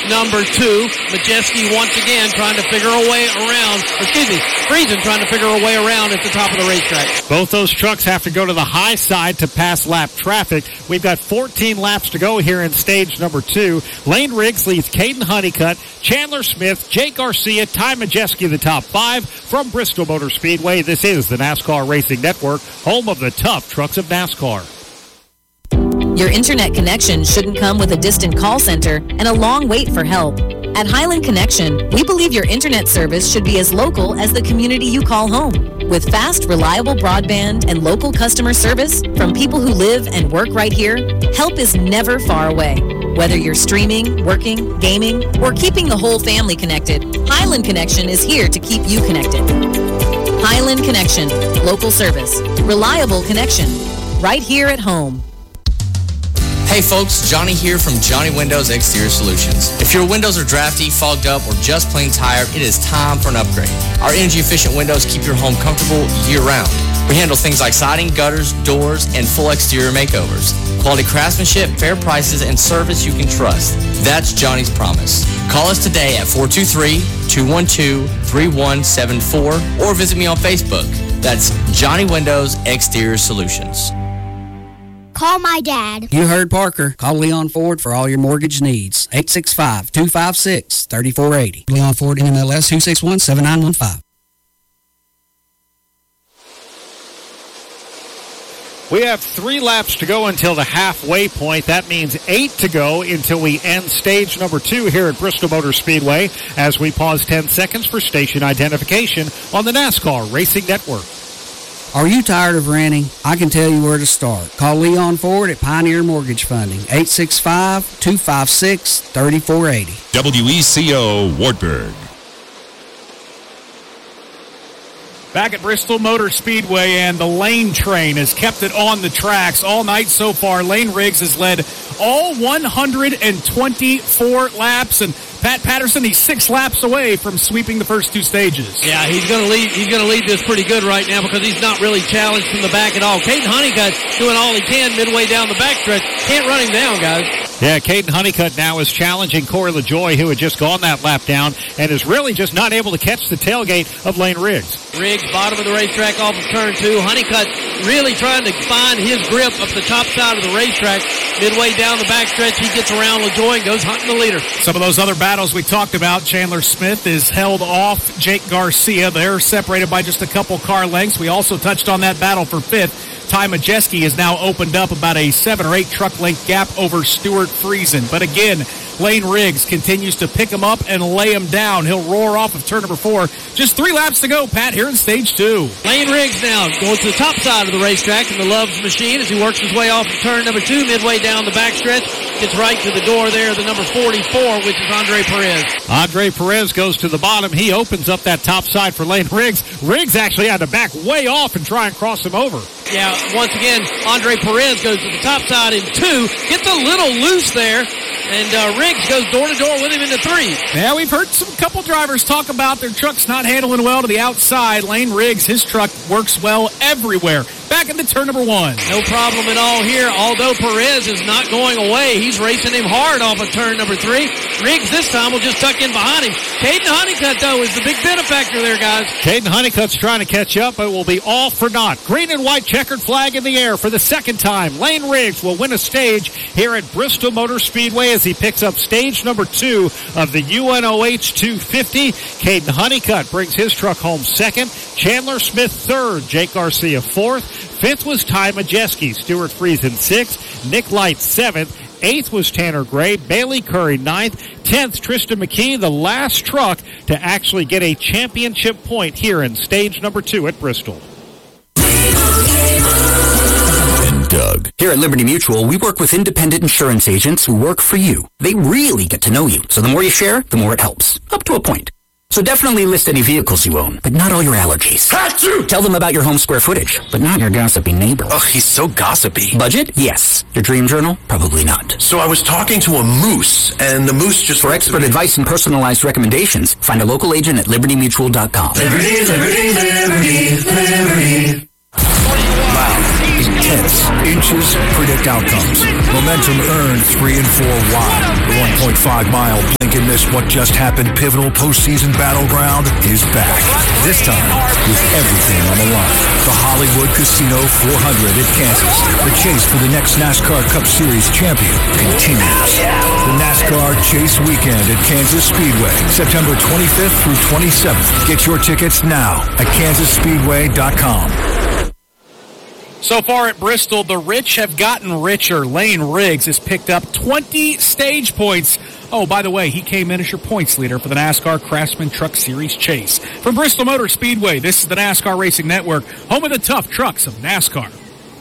number 2. Majeski once again trying to figure a way around. Friesen trying to figure a way around at the top of the racetrack. Both those trucks have to go to the high side to pass lap traffic. We've got 14 laps to go here in stage number 2. Lane Riggs leads Caden Honeycutt, Chandler Smith, Jake Garcia, Ty Majeski, the top 5 from Bristol Motor Speedway. This is the NASCAR Racing Network, home of the tough trucks of NASCAR. Your internet connection shouldn't come with a distant call center and a long wait for help. At Highland Connection, we believe your internet service should be as local as the community you call home. With fast, reliable broadband and local customer service from people who live and work right here, help is never far away. Whether you're streaming, working, gaming, or keeping the whole family connected, Highland Connection is here to keep you connected. Highland Connection, local service, reliable connection, right here at home. Hey folks, Johnny here from Johnny Windows Exterior Solutions. If your windows are drafty, fogged up, or just plain tired, it is time for an upgrade. Our energy-efficient windows keep your home comfortable year-round. We handle things like siding, gutters, doors, and full exterior makeovers. Quality craftsmanship, fair prices, and service you can trust. That's Johnny's promise. Call us today at 423-212-3174 or visit me on Facebook. That's Johnny Windows Exterior Solutions. Call my dad. You heard Parker. Call Leon Ford for all your mortgage needs. 865-256-3480. Leon Ford, NMLS 261-7915. We have 3 laps to go until the halfway point. That means 8 to go until we end stage number 2 here at Bristol Motor Speedway as we pause 10 seconds for station identification on the NASCAR Racing Network. Are you tired of renting? I can tell you where to start. Call Leon Ford at Pioneer Mortgage Funding, 865-256-3480. WECO Wartburg. Back at Bristol Motor Speedway, and the Lane train has kept it on the tracks all night so far. Lane Riggs has led all 124 laps, and Pat Patterson, he's 6 laps away from sweeping the first 2 stages. Yeah, he's going to lead. He's going to lead this pretty good right now because he's not really challenged from the back at all. Caden Honeycutt doing all he can midway down the backstretch. Can't run him down, guys. Yeah, Caden Honeycutt now is challenging Corey LaJoy, who had just gone that lap down and is really just not able to catch the tailgate of Lane Riggs. Riggs, bottom of the racetrack off of turn 2. Honeycutt really trying to find his grip up the top side of the racetrack. Midway down the backstretch, he gets around LaJoy and goes hunting the leader. Some of those other battles we talked about, Chandler Smith is held off Jake Garcia. They're separated by just a couple car lengths. We also touched on that battle for 5th. Ty Majeski has now opened up about a 7 or 8 truck length gap over Stuart Friesen. But again, Lane Riggs continues to pick him up and lay him down. He'll roar off of turn number 4. Just 3 laps to go, Pat, here in stage 2. Lane Riggs now going to the top side of the racetrack in the Love's machine as he works his way off of turn number 2, midway down the backstretch. Gets right to the door there, the number 44, which is Andre Perez. Andre Perez goes to the bottom. He opens up that top side for Lane Riggs. Riggs actually had to back way off and try and cross him over. Yeah, once again, Andre Perez goes to the top side in 2. Gets a little loose there. And Riggs goes door-to-door with him into 3. Yeah, we've heard some couple drivers talk about their trucks not handling well to the outside. Lane Riggs, his truck works well everywhere. Back into turn number 1. No problem at all here, although Perez is not going away. He's racing him hard off of turn number 3. Riggs this time will just tuck in behind him. Caden Honeycutt, though, is the big benefactor there, guys. Caden Honeycutt's trying to catch up, but will be all for naught. Green and white checkered flag in the air for the second time. Lane Riggs will win a stage here at Bristol Motor Speedway as he picks up stage number 2 of the UNOH 250. Caden Honeycutt brings his truck home 2nd. Chandler Smith 3rd. Jake Garcia 4th. 5th was Ty Majeski. Stuart Friesen 6th. Nick Light 7th. 8th was Tanner Gray. Bailey Curry 9th. 10th, Tristan McKee, the last truck to actually get a championship point here in stage number 2 at Bristol. And Doug. Here at Liberty Mutual, we work with independent insurance agents who work for you. They really get to know you, so the more you share, the more it helps. Up to a point. So definitely list any vehicles you own, but not all your allergies. Achoo! Tell them about your home square footage, but not your gossipy neighbor. Ugh, he's so gossipy. Budget? Yes. Your dream journal? Probably not. So I was talking to a moose, and the moose just... For expert advice and personalized recommendations, find a local agent at libertymutual.com. Liberty, liberty, liberty, liberty. Wow. tenths, inches, predict outcomes. Momentum earned 3 and 4 wide. The 1.5-mile blink and miss what just happened pivotal postseason battleground is back. This time with everything on the line. The Hollywood Casino 400 at Kansas. The chase for the next NASCAR Cup Series champion continues. The NASCAR Chase Weekend at Kansas Speedway, September 25th through 27th. Get your tickets now at kansasspeedway.com. So far at Bristol, the rich have gotten richer. Lane Riggs has picked up 20 stage points. Oh, by the way, he came in as your points leader for the NASCAR Craftsman Truck Series Chase. From Bristol Motor Speedway, this is the NASCAR Racing Network, home of the tough trucks of NASCAR.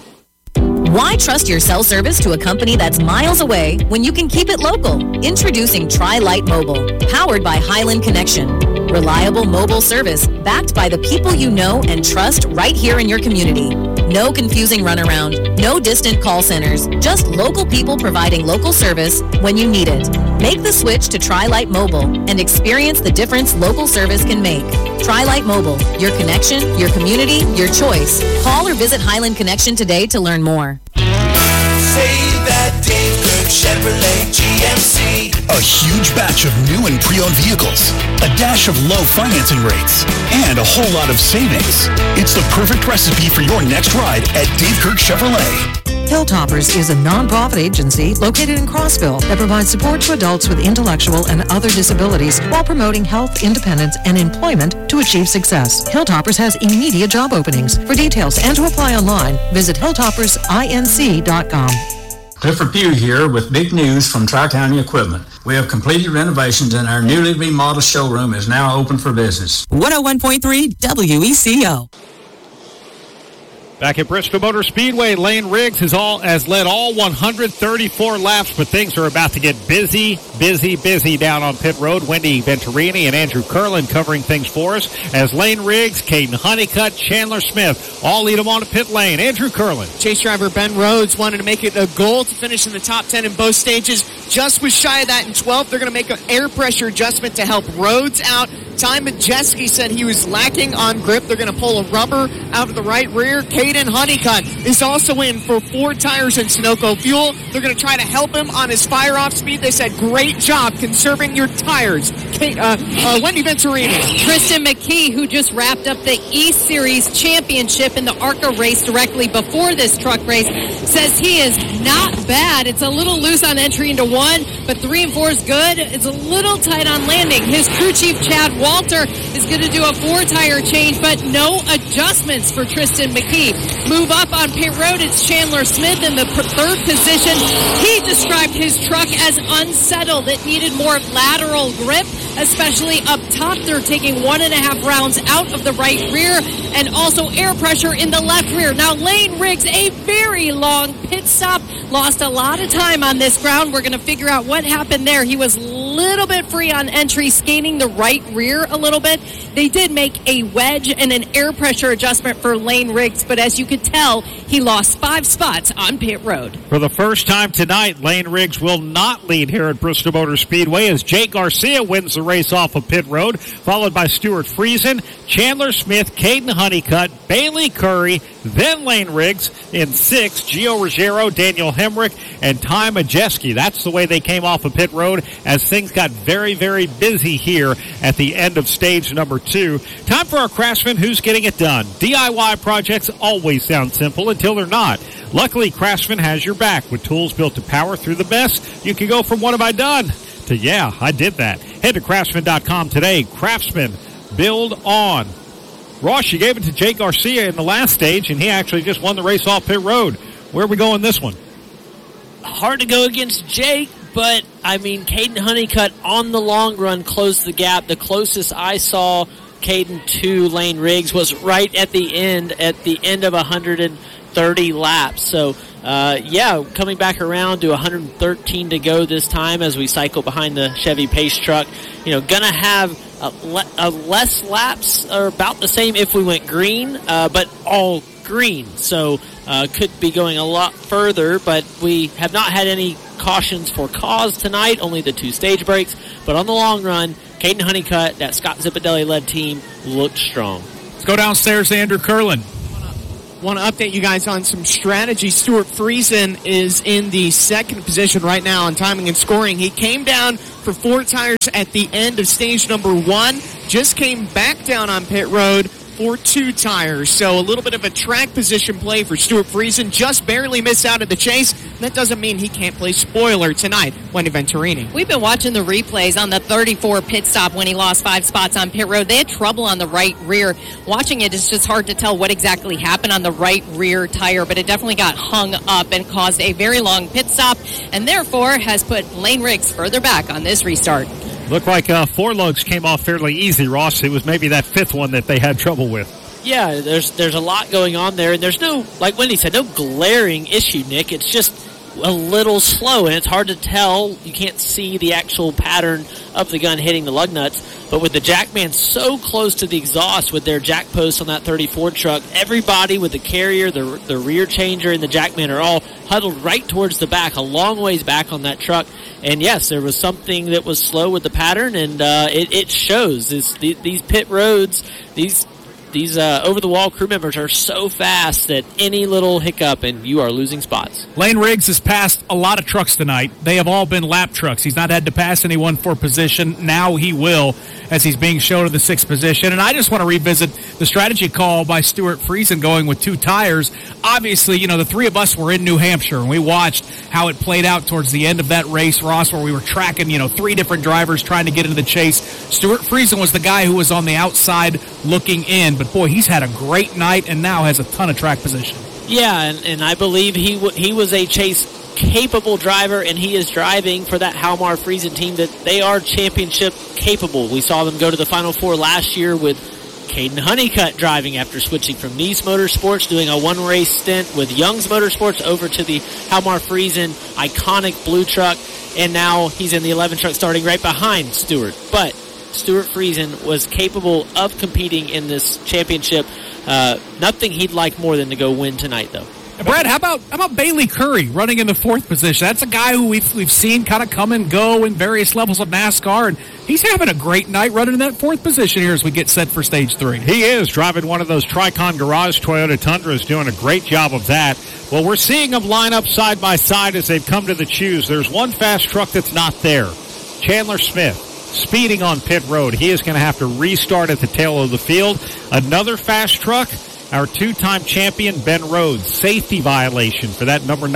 Why trust your cell service to a company that's miles away when you can keep it local? Introducing Tri-Lite Mobile, powered by Highland Connection. Reliable mobile service backed by the people you know and trust right here in your community. No confusing runaround, no distant call centers, just local people providing local service when you need it. Make the switch to Tri-Lite Mobile and experience the difference local service can make. Tri-Lite Mobile, your connection, your community, your choice. Call or visit Highland Connection today to learn more. Save at Dave Kirk Chevrolet GMC. A huge batch of new and pre-owned vehicles, a dash of low financing rates, and a whole lot of savings. It's the perfect recipe for your next ride at Dave Kirk Chevrolet. Hilltoppers is a nonprofit agency located in Crossville that provides support to adults with intellectual and other disabilities while promoting health, independence, and employment to achieve success. Hilltoppers has immediate job openings. For details and to apply online, visit hilltoppersinc.com. Clifford Pugh here with big news from Tri-County Equipment. We have completed renovations and our newly remodeled showroom is now open for business. 101.3 WECO. Back at Bristol Motor Speedway, Lane Riggs has led all 134 laps, but things are about to get busy down on pit road. Wendy Venturini and Andrew Curlin covering things for us as Lane Riggs, Caden Honeycutt, Chandler Smith all lead them on to pit lane. Andrew Curlin. Chase driver Ben Rhodes wanted to make it a goal to finish in the top 10 in both stages. Just was shy of that in 12th. They're going to make an air pressure adjustment to help Rhodes out. Ty Majeski said he was lacking on grip. They're going to pull a rubber out of the right rear. Caden Honeycutt is also in for 4 tires and Sunoco fuel. They're going to try to help him on his fire-off speed. They said, great job conserving your tires. Wendy Venturini. Tristan McKee, who just wrapped up the East Series championship in the ARCA race directly before this truck race, says he is not bad. It's a little loose on entry into 1, but 3 and 4 is good. It's a little tight on landing. His crew chief, Chad Walter, is going to do a 4-tire change, but no adjustments for Tristan McKee. Move up on pit road, it's Chandler Smith in the 3rd position. He described his truck as unsettled. It needed more lateral grip, especially up top. They're taking 1.5 rounds out of the right rear and also air pressure in the left rear. Now Lane Riggs, a very long pit stop, lost a lot of time on this ground. We're going to figure out what happened there. He was a little bit free on entry, skating the right rear a little bit. They did make a wedge and an air pressure adjustment for Lane Riggs, but as you could tell, he lost 5 spots on pit road. For the first time tonight, Lane Riggs will not lead here at Bristol Motor Speedway as Jake Garcia wins the race off of pit road, followed by Stuart Friesen, Chandler Smith, Caden Honeycutt, Bailey Curry, then Lane Riggs in 6, Gio Ruggiero, Daniel Hemrick, and Ty Majeski. That's the way they came off of pit road as things got very, very busy here at the end of stage number 2. Time for our Craftsman Who's Getting It Done. DIY projects always sound simple until they're not. Luckily, Craftsman has your back. With tools built to power through the best, you can go from what have I done to yeah, I did that. Head to Craftsman.com today. Craftsman, build on. Ross, you gave it to Jake Garcia in the last stage, and he actually just won the race off pit road. Where are we going this one? Hard to go against Jake, but, I mean, Caden Honeycutt on the long run closed the gap. The closest I saw Caden to Lane Riggs was right at the end of 130 laps. So, coming back around to 113 to go this time as we cycle behind the Chevy Pace truck. Gonna have less laps, or about the same if we went green, but all green. So, could be going a lot further, but we have not had any cautions for cause tonight, only the 2 stage breaks. But on the long run, Caden Honeycutt, that Scott Zipadelli-led team, looked strong. Let's go downstairs to Andrew Curlin. Want to update you guys on some strategy. Stuart Friesen is in the second position right now on timing and scoring. He came down for 4 tires at the end of stage number 1, just came back down on pit road for 2 tires. So a little bit of a track position play for Stuart Friesen. Just barely missed out of the chase. That doesn't mean he can't play spoiler tonight. Wendy Venturini. We've been watching the replays on the 34 pit stop when he lost 5 spots on pit road. They had trouble on the right rear. Watching it, it's just hard to tell what exactly happened on the right rear tire, but it definitely got hung up and caused a very long pit stop, and therefore has put Lane Riggs further back on this restart. Looked like 4 lugs came off fairly easy, Ross. It was maybe that 5th one that they had trouble with. Yeah, there's a lot going on there, and there's no, like Wendy said, no glaring issue, Nick. It's just a little slow, and it's hard to tell. You can't see the actual pattern of the gun hitting the lug nuts. But with the Jackman so close to the exhaust with their jack post on that 34 truck, everybody with the carrier, the rear changer, and the Jackman are all huddled right towards the back, a long ways back on that truck. And yes, there was something that was slow with the pattern, and it shows. These pit roads, these over-the-wall crew members are so fast that any little hiccup and you are losing spots. Lane Riggs has passed a lot of trucks tonight. They have all been lap trucks. He's not had to pass anyone for position. Now he will, as he's being shown to the 6th position. And I just want to revisit the strategy call by Stuart Friesen going with 2 tires. Obviously, the 3 of us were in New Hampshire, and we watched how it played out towards the end of that race, Ross, where we were tracking, 3 different drivers trying to get into the chase. Stuart Friesen was the guy who was on the outside looking in, but boy, he's had a great night and now has a ton of track position. Yeah, and I believe he was a chase-capable driver, and he is driving for that Halmar Friesen team that they are championship-capable. We saw them go to the Final Four last year with Caden Honeycutt driving after switching from Nice Motorsports, doing a one-race stint with Young's Motorsports over to the Halmar Friesen iconic blue truck, and now he's in the 11 truck starting right behind Stuart. But Stuart Friesen was capable of competing in this championship. Nothing he'd like more than to go win tonight, though. Brad, how about Bailey Curry running in the 4th position? That's a guy who we've seen kind of come and go in various levels of NASCAR, and he's having a great night running in that 4th position here as we get set for Stage 3. He is driving one of those Tricon Garage Toyota Tundras, doing a great job of that. Well, we're seeing them line up side by side as they've come to the choose. There's one fast truck that's not there. Chandler Smith, speeding on pit road. He is going to have to restart at the tail of the field. Another fast truck, our 2-time champion, Ben Rhodes. Safety violation for that number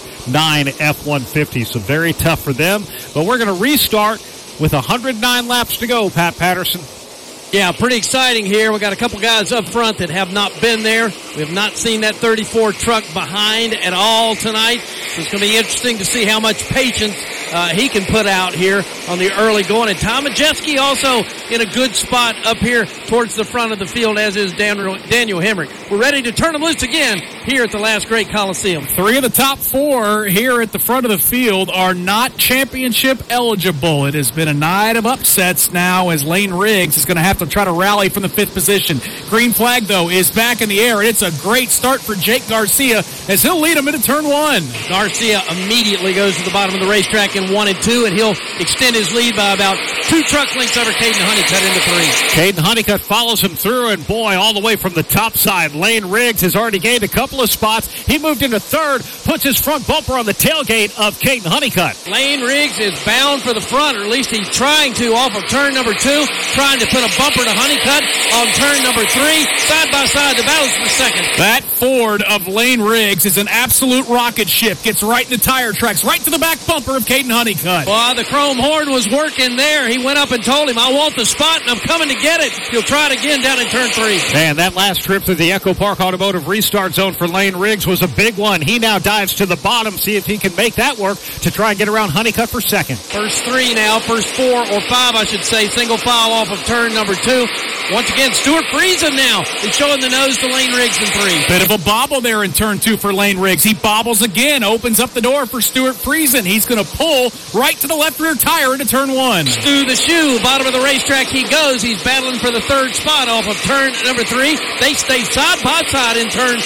99 F-150. So very tough for them. But we're going to restart with 109 laps to go, Pat Patterson. Yeah, pretty exciting here. We got a couple guys up front that have not been there. We have not seen that 34 truck behind at all tonight. So it's going to be interesting to see how much patience he can put out here on the early going. And Tom Majeski also in a good spot up here towards the front of the field, as is Daniel Hemrick. We're ready to turn them loose again here at the Last Great Coliseum. 3 of the top 4 here at the front of the field are not championship eligible. It has been a night of upsets now, as Lane Riggs is going to have to try to rally from the 5th position. Green flag, though, is back in the air, and it's a great start for Jake Garcia as he'll lead him into turn 1. Garcia immediately goes to the bottom of the racetrack in 1 and 2, and he'll extend his lead by about 2 truck lengths over Caden Honeycutt into 3. Caden Honeycutt follows him through, and boy, all the way from the top side, Lane Riggs has already gained a couple of spots. He moved into 3rd, puts his front bumper on the tailgate of Caden Honeycutt. Lane Riggs is bound for the front, or at least he's trying to, off of turn number 2, trying to put a bumper to Honeycutt on turn number 3. Side by side, the battle's for second. That Ford of Lane Riggs is an absolute rocket ship. Gets right in the tire tracks, right to the back bumper of Caden Honeycutt. Well, the chrome horn was working there. He went up and told him, I want the spot, and I'm coming to get it. He'll try it again down in turn 3. Man, that last trip through the Echo Park Automotive restart zone for Lane Riggs was a big one. He now dives to the bottom, see if he can make that work to try and get around Honeycutt for second. First 3 now, first 4 or 5, I should say, single file off of turn number 2. Once again, Stuart Friesen now is showing the nose to Lane Riggs in 3. Bit of a bobble there in turn 2 for Lane Riggs. He bobbles again, opens up the door for Stuart Friesen. He's going to pull right to the left rear tire into turn 1. Stu the Shoe, bottom of the racetrack. racetrack he goes. He's battling for the third spot off of turn number 3. They stay side by side in turn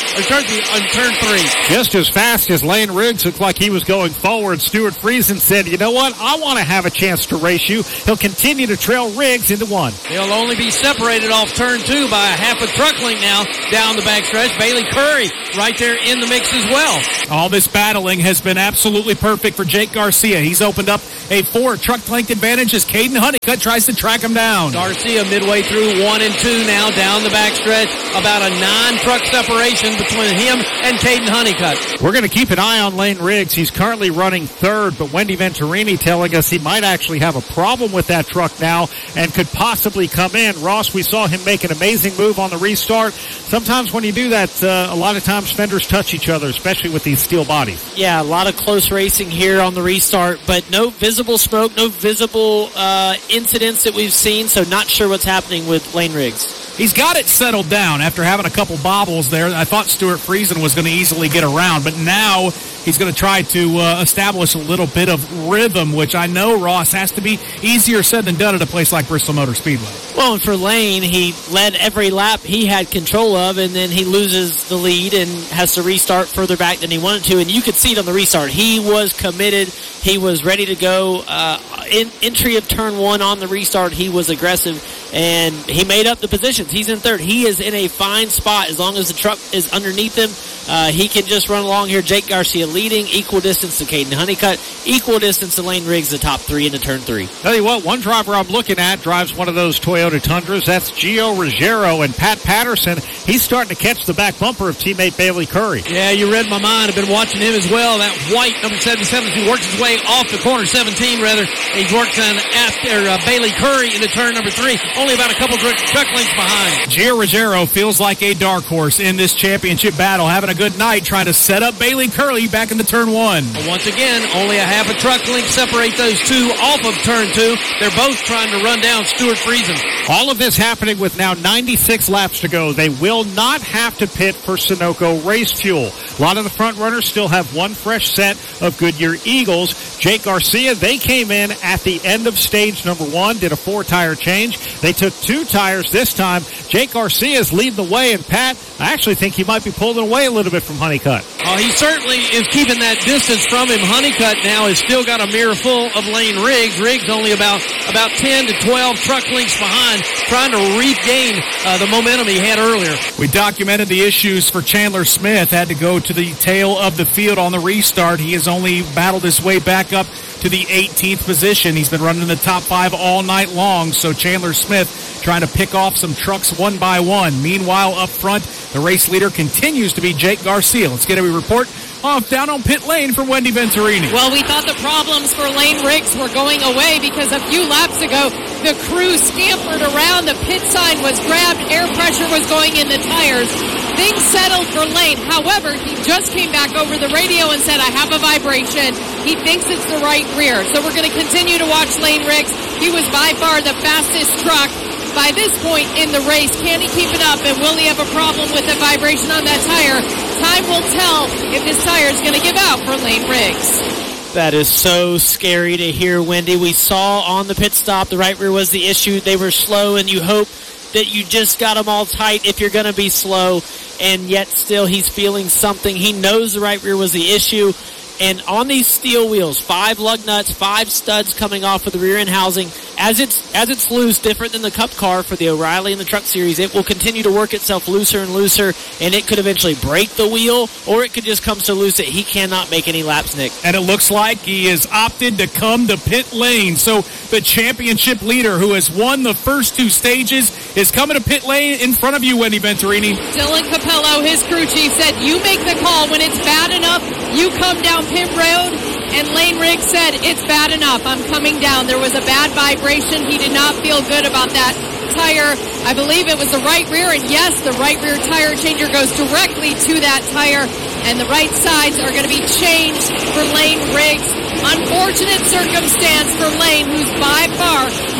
3. Just as fast as Lane Riggs looked like he was going forward, Stuart Friesen said, you know what, I want to have a chance to race you. He'll continue to trail Riggs into 1. They'll only be separated off turn 2 by a half a truck length now down the backstretch. Bailey Curry right there in the mix as well. All this battling has been absolutely perfect for Jake Garcia. He's opened up a 4 truck length advantage as Caden Honeycutt tries to track him down. Garcia midway through 1 and 2 now down the backstretch. About a 9-truck separation between him and Caden Honeycutt. We're going to keep an eye on Lane Riggs. He's currently running 3rd, but Wendy Venturini telling us he might actually have a problem with that truck now and could possibly come in. Ross, we saw him make an amazing move on the restart. Sometimes when you do that, a lot of times fenders touch each other, especially with these steel bodies. Yeah, a lot of close racing here on the restart, but no visible smoke, no visible incidents that we've seen, so not sure what's happening with Lane Riggs. He's got it settled down after having a couple bobbles there. I thought Stuart Friesen was going to easily get around, but now he's going to try to establish a little bit of rhythm, which I know, Ross, has to be easier said than done at a place like Bristol Motor Speedway. Well, and for Lane, he led every lap he had control of, and then he loses the lead and has to restart further back than he wanted to, and you could see it on the restart. He was committed. He was ready to go. In entry of turn 1 on the restart, he was aggressive, and he made up the positions. He's in 3rd. He is in a fine spot. As long as the truck is underneath him, he can just run along here. Jake Garcia leading, equal distance to Caden Honeycutt, equal distance to Lane Riggs, the top 3 into turn 3. Tell you what, one driver I'm looking at drives one of those Toyota Tundras. That's Gio Ruggiero, and Pat Patterson, he's starting to catch the back bumper of teammate Bailey Curry. Yeah, you read my mind. I've been watching him as well. That white number 77, he works his way off the corner, 17 rather. He's working after Bailey Curry into turn number 3, only about a couple truck lengths behind. Gio Ruggiero feels like a dark horse in this championship battle, having a good night trying to set up Bailey Curry back into turn 1. Once again, only a half a truck length separate those two off of turn 2. They're both trying to run down Stuart Friesen. All of this happening with now 96 laps to go. They will not have to pit for Sunoco race fuel. A lot of the front runners still have one fresh set of Goodyear Eagles. Jake Garcia, they came in at the end of stage number 1, did a 4-tire change. They took 2 tires this time. Jake Garcia is leading the way, and Pat, I actually think he might be pulling away a little bit from Honeycutt. Oh, he certainly is keeping that distance from him. Honeycutt now has still got a mirror full of Lane Riggs. Riggs only about 10 to 12 truck lengths behind, trying to regain the momentum he had earlier. We documented the issues for Chandler Smith. Had to go to the tail of the field on the restart. He has only battled his way back up to the 18th position. He's been running in the top 5 all night long, so Chandler Smith trying to pick off some trucks one by one. Meanwhile, up front, the race leader continues to be Jake Garcia. Let's get a report off down on pit lane from Wendy Venturini. Well, we thought the problems for Lane Riggs were going away because a few laps ago, the crew scampered around, the pit sign was grabbed, air pressure was going in the tires. Things settled for Lane. However, he just came back over the radio and said, I have a vibration. He thinks it's the right rear. So we're going to continue to watch Lane Riggs. He was by far the fastest truck by this point in the race. Can he keep it up, and will he have a problem with the vibration on that tire? Time will tell if this tire is going to give out for Lane Riggs. That is so scary to hear, Wendy. We saw on the pit stop the right rear was the issue. They were slow, and you hope that you just got them all tight if you're going to be slow, and yet still he's feeling something. He knows the right rear was the issue. And on these steel wheels, 5 lug nuts, 5 studs coming off of the rear end housing. As it's loose, different than the Cup car for the O'Reilly and the Truck Series, it will continue to work itself looser and looser, and it could eventually break the wheel, or it could just come so loose that he cannot make any laps, Nick. And it looks like he has opted to come to pit lane. So the championship leader who has won the first 2 stages is coming to pit lane in front of you, Wendy Venturini. Dylan Capello, his crew chief, said, you make the call. When it's bad enough, you come down pit road. And Lane Riggs said, it's bad enough. I'm coming down. There was a bad vibration. He did not feel good about that tire. I believe it was the right rear. And yes, the right rear tire changer goes directly to that tire. And the right sides are going to be changed for Lane Riggs. Unfortunate circumstance for Lane, who's by far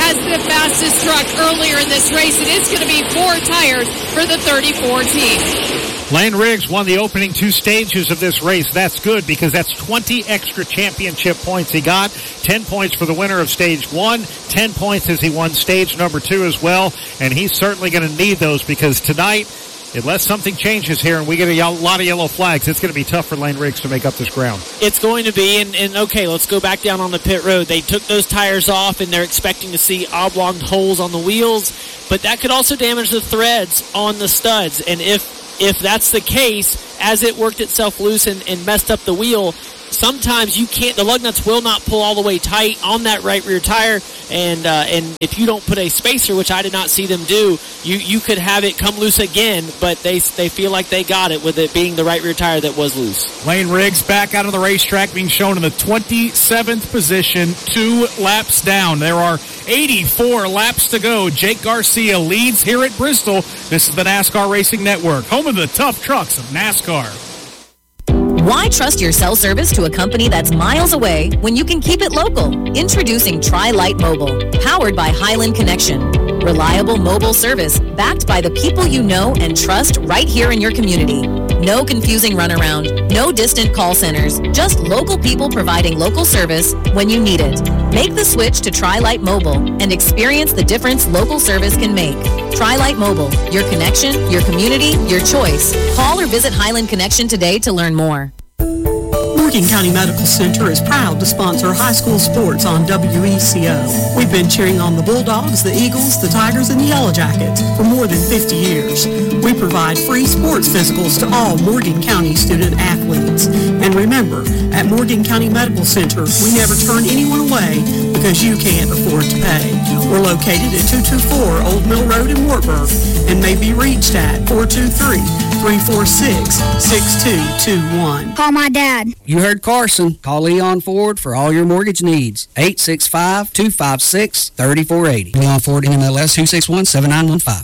as the fastest truck earlier in this race. It is going to be 4 tires for the 34 team. Lane Riggs won the opening 2 stages of this race. That's good because that's 20 extra championship points he got. 10 points for the winner of stage 1, 10 points as he won stage number 2 as well. And he's certainly going to need those because tonight, unless something changes here and we get a lot of yellow flags, it's going to be tough for Lane Riggs to make up this ground. It's going to be, and okay, let's go back down on the pit road. They took those tires off, and they're expecting to see oblong holes on the wheels, but that could also damage the threads on the studs. And if that's the case, as it worked itself loose and messed up the wheel, sometimes the lug nuts will not pull all the way tight on that right rear tire, and if you don't put a spacer, which I did not see them do, you could have it come loose again, but they feel like they got it with it being the right rear tire that was loose. Lane Riggs back out of the racetrack, being shown in the 27th position, 2 laps down. There are 84 laps to go. Jake Garcia leads here at Bristol. This is the NASCAR Racing Network, home of the tough trucks of NASCAR. Why trust your cell service to a company that's miles away when you can keep it local? Introducing Tri-Lite Mobile, powered by Highland Connection. Reliable mobile service backed by the people you know and trust right here in your community. No confusing runaround, no distant call centers, just local people providing local service when you need it. Make the switch to Tri-Lite Mobile and experience the difference local service can make. Tri-Lite Mobile, your connection, your community, your choice. Call or visit Highland Connection today to learn more. Morgan County Medical Center is proud to sponsor high school sports on WECO. We've been cheering on the Bulldogs, the Eagles, the Tigers, and the Yellow Jackets for more than 50 years. We provide free sports physicals to all Morgan County student athletes. And remember, at Morgan County Medical Center, we never turn anyone away because you can't afford to pay. We're located at 224 Old Mill Road in Wartburg and may be reached at 423-346-6221. Call my dad. You heard Carson. Call Leon Ford for all your mortgage needs. 865-256-3480. Leon Ford, NMLS 261-7915.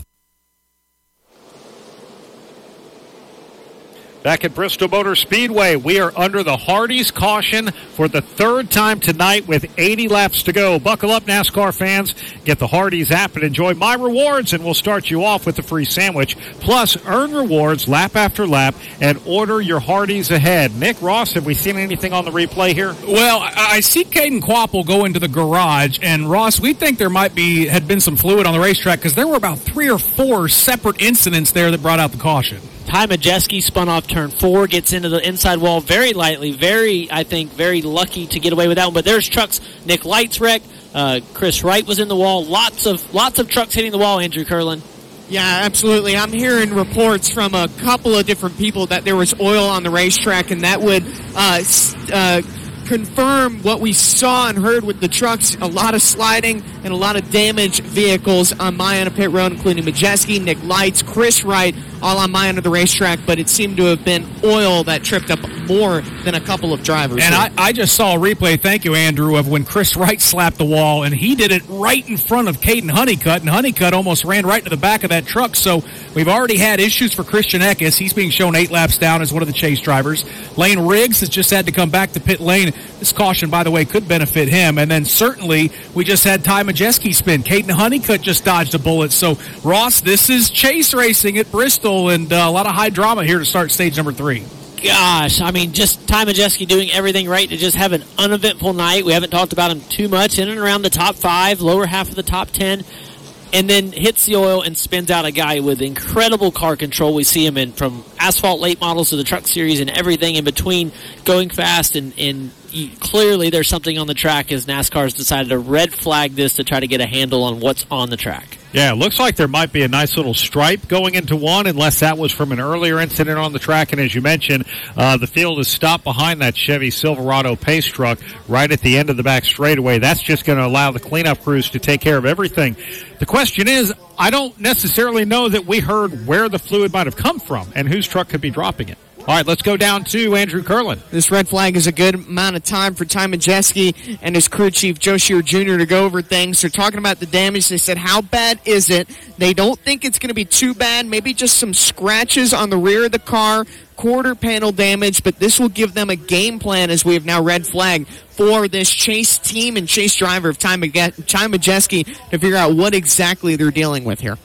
Back at Bristol Motor Speedway, we are under the Hardee's caution for the 3rd time tonight with 80 laps to go. Buckle up, NASCAR fans. Get the Hardee's app and enjoy My Rewards, and we'll start you off with a free sandwich. Plus, earn rewards lap after lap and order your Hardee's ahead. Nick, Ross, have we seen anything on the replay here? Well, I see Caden Quapple go into the garage, and Ross, we think there had been some fluid on the racetrack because there were about 3 or 4 separate incidents there that brought out the caution. Ty Majeski spun off turn 4, gets into the inside wall very lightly. Very lucky to get away with that one. But there's trucks. Nick Light's wreck. Chris Wright was in the wall. Lots of trucks hitting the wall, Andrew Curlin. Yeah, absolutely. I'm hearing reports from a couple of different people that there was oil on the racetrack, and that would confirm what we saw and heard with the trucks. A lot of sliding and a lot of damaged vehicles on my end of pit road, including Majeski, Nick Lights, Chris Wright, all on my end of the racetrack, but it seemed to have been oil that tripped up more than a couple of drivers. And I just saw a replay, thank you, Andrew, of when Chris Wright slapped the wall, and he did it right in front of Caden Honeycutt, and Honeycutt almost ran right into the back of that truck. So we've already had issues for Christian Eckes. He's being shown 8 laps down as one of the chase drivers. Lane Riggs has just had to come back to pit lane. This caution, by the way, could benefit him. And then certainly we just had Ty Majeski spin. Caden Honeycutt just dodged a bullet. So, Ross, this is chase racing at Bristol, and a lot of high drama here to start stage number 3. Gosh, I mean, just Ty Majeski doing everything right to just have an uneventful night. We haven't talked about him too much. In and around the top 5, lower half of the top 10. And then hits the oil and spins out a guy with incredible car control. We see him in from asphalt late models to the truck series and everything in between, going fast. And clearly there's something on the track as NASCAR's decided to red flag this to try to get a handle on what's on the track. Yeah, it looks like there might be a nice little stripe going into one, unless that was from an earlier incident on the track. And as you mentioned, the field is stopped behind that Chevy Silverado pace truck right at the end of the back straightaway. That's just going to allow the cleanup crews to take care of everything. The question is, I don't necessarily know that we heard where the fluid might have come from and whose truck could be dropping it. All right, let's go down to Andrew Curlin. This red flag is a good amount of time for Ty Majeski and his crew chief, Joe Shear Jr., to go over things. They're talking about the damage. They said, how bad is it? They don't think it's going to be too bad. Maybe just some scratches on the rear of the car, quarter panel damage, but this will give them a game plan, as we have now red flag, for this chase team and chase driver of Ty Majeski to figure out what exactly they're dealing with here.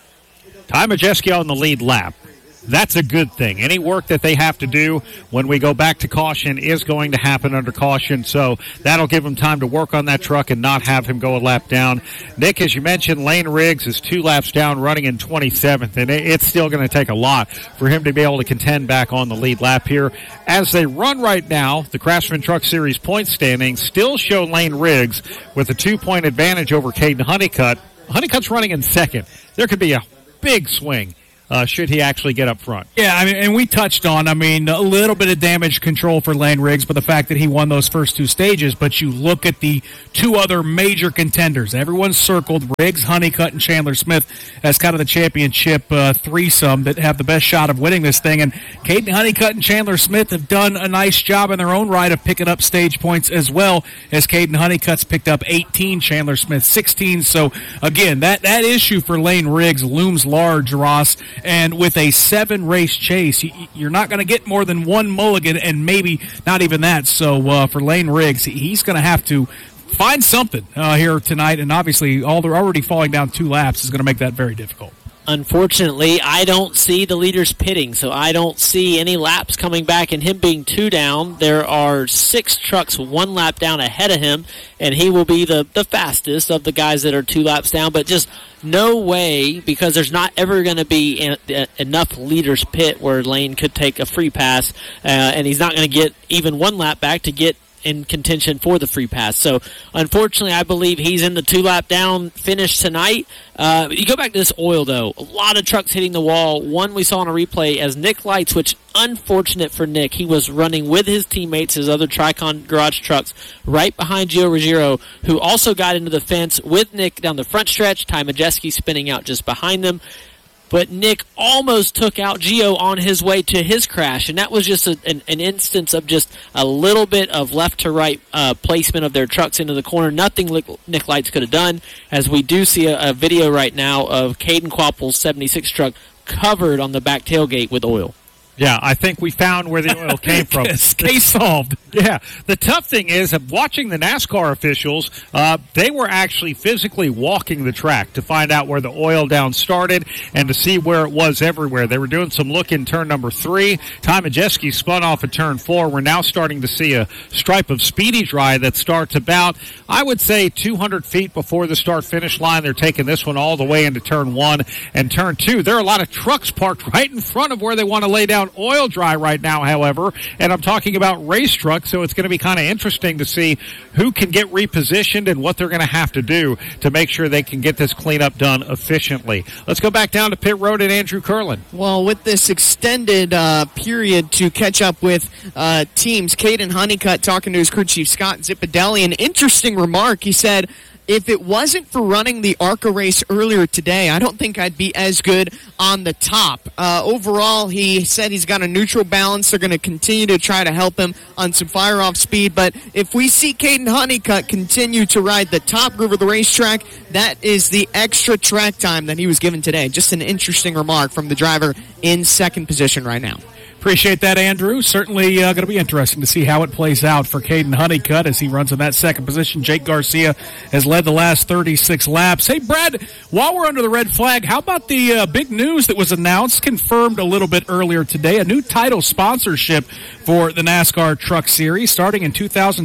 Ty Majeski on the lead lap. That's a good thing. Any work that they have to do when we go back to caution is going to happen under caution, so that'll give him time to work on that truck and not have him go a lap down. Nick, as you mentioned, Lane Riggs is 2 laps down, running in 27th, and it's still going to take a lot for him to be able to contend back on the lead lap here. As they run right now, the Craftsman Truck Series point standings still show Lane Riggs with a 2-point advantage over Caden Honeycutt. Honeycutt's running in second. There could be a big swing should he actually get up front. Yeah, and we touched on, a little bit of damage control for Lane Riggs, but the fact that he won those first 2 stages, but you look at the 2 other major contenders. Everyone's circled Riggs, Honeycutt, and Chandler Smith as kind of the championship threesome that have the best shot of winning this thing, and Caden Honeycutt and Chandler Smith have done a nice job in their own right of picking up stage points, as well as Caden Honeycutt's picked up 18, Chandler Smith 16, so again, that issue for Lane Riggs looms large, Ross. And with a 7-race chase, you're not going to get more than 1 mulligan, and maybe not even that. So for Lane Riggs, he's going to have to find something here tonight. And obviously, they're already falling down 2 laps is going to make that very difficult. Unfortunately, I don't see the leaders pitting, so I don't see any laps coming back and him being 2 down. There are 6 trucks 1 lap down ahead of him, and he will be the fastest of the guys that are 2 laps down, but just no way, because there's not ever going to be enough leaders pit where Lane could take a free pass, and he's not going to get even 1 lap back to get in contention for the free pass. So, unfortunately, I believe he's in the 2-lap down finish tonight. You go back to this oil, though. A lot of trucks hitting the wall. One we saw on a replay as Nick Lights, which, unfortunate for Nick, he was running with his teammates, his other Tricon Garage trucks, right behind Gio Ruggiero, who also got into the fence with Nick down the front stretch. Ty Majeski spinning out just behind them. But Nick almost took out Gio on his way to his crash, and that was just an instance of just a little bit of left-to-right placement of their trucks into the corner. Nothing Nick Lights could have done, as we do see a video right now of Caden Quapple's 76 truck covered on the back tailgate with oil. Yeah, I think we found where the oil came from. Case solved. Yeah. The tough thing is, watching the NASCAR officials, they were actually physically walking the track to find out where the oil down started and to see where it was everywhere. They were doing some look in turn number 3. Ty Majeski spun off at turn 4. We're now starting to see a stripe of speedy dry that starts about, I would say, 200 feet before the start-finish line. They're taking this one all the way into turn 1 and turn 2. There are a lot of trucks parked right in front of where they want to lay down oil dry right now, however, and I'm talking about race trucks, so it's going to be kind of interesting to see who can get repositioned and what they're going to have to do to make sure they can get this cleanup done efficiently. Let's go back down to pit road and Andrew Curlin. Well, with this extended period to catch up with teams, Caden Honeycutt talking to his crew chief, Scott Zippadelli, an interesting remark. He said, if it wasn't for running the ARCA race earlier today, I don't think I'd be as good on the top. Overall, he said he's got a neutral balance. They're going to continue to try to help him on some fire-off speed. But if we see Caden Honeycutt continue to ride the top groove of the racetrack, that is the extra track time that he was given today. Just an interesting remark from the driver in second position right now. Appreciate that, Andrew. Certainly going to be interesting to see how it plays out for Caden Honeycutt as he runs in that second position. Jake Garcia has led the last 36 laps. Hey, Brad, while we're under the red flag, how about the big news that was announced, confirmed a little bit earlier today, a new title sponsorship for the NASCAR Truck Series starting in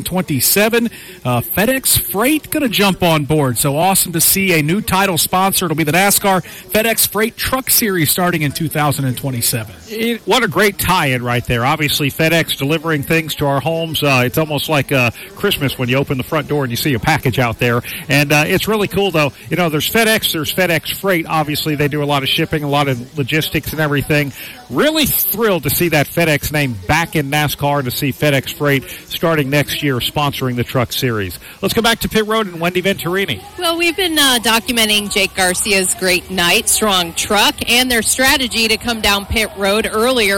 2027. FedEx Freight going to jump on board. So awesome to see a new title sponsor. It'll be the NASCAR FedEx Freight Truck Series starting in 2027. What a great tie-in right there. Obviously, FedEx delivering things to our homes. It's almost like Christmas when you open the front door and you see a package out there. And it's really cool, though. You know, there's FedEx, there's FedEx Freight. Obviously, they do a lot of shipping, a lot of logistics and everything. Really thrilled to see that FedEx name back in NASCAR, to see FedEx Freight starting next year sponsoring the Truck Series. Let's go back to pit road and Wendy Venturini. Well, we've been documenting Jake Garcia's great night, strong truck, and their strategy to come down pit road earlier in the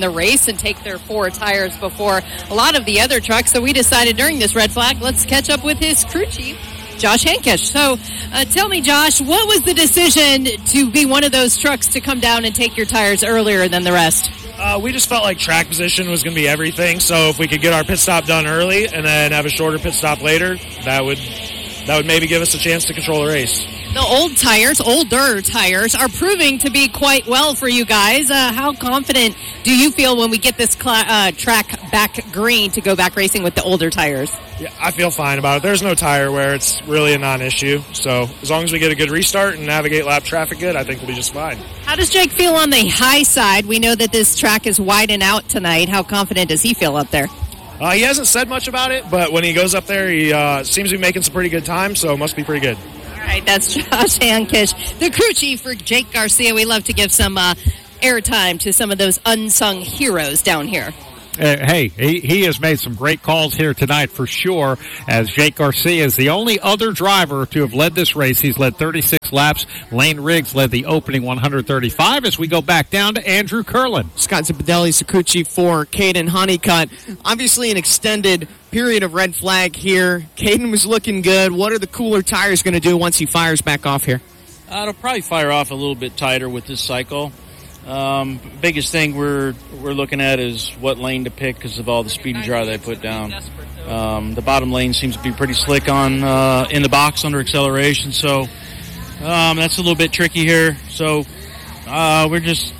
the race and take their 4 tires before a lot of the other trucks. So we decided during this red flag, let's catch up with his crew chief, Josh Hankish. So tell me, Josh, what was the decision to be one of those trucks to come down and take your tires earlier than the rest? We just felt like track position was going to be everything. So if we could get our pit stop done early and then have a shorter pit stop later, that would maybe give us a chance to control the race. The older tires, are proving to be quite well for you guys. How confident do you feel when we get this track back green to go back racing with the older tires? Yeah, I feel fine about it. There's no tire wear. It's really a non-issue. So as long as we get a good restart and navigate lap traffic good, I think we'll be just fine. How does Jake feel on the high side? We know that this track is widen out tonight. How confident does he feel up there? He hasn't said much about it, but when he goes up there, he seems to be making some pretty good time, so it must be pretty good. All right, that's Josh Hankish, the crew chief for Jake Garcia. We love to give some airtime to some of those unsung heroes down here. Hey, he has made some great calls here tonight for sure, as Jake Garcia is the only other driver to have led this race. He's led 36 laps. Lane Riggs led the opening 135 as we go back down to Andrew Curlin. Scott Zipadelli, the crew chief for Caden Honeycutt. Obviously an extended period of red flag here. Caden was looking good. What are the cooler tires going to do once he fires back off here? It'll probably fire off a little bit tighter with this cycle. Biggest thing we're looking at is what lane to pick because of all the speedy dry they put down. The bottom lane seems to be pretty slick on in the box under acceleration, so that's a little bit tricky here. So our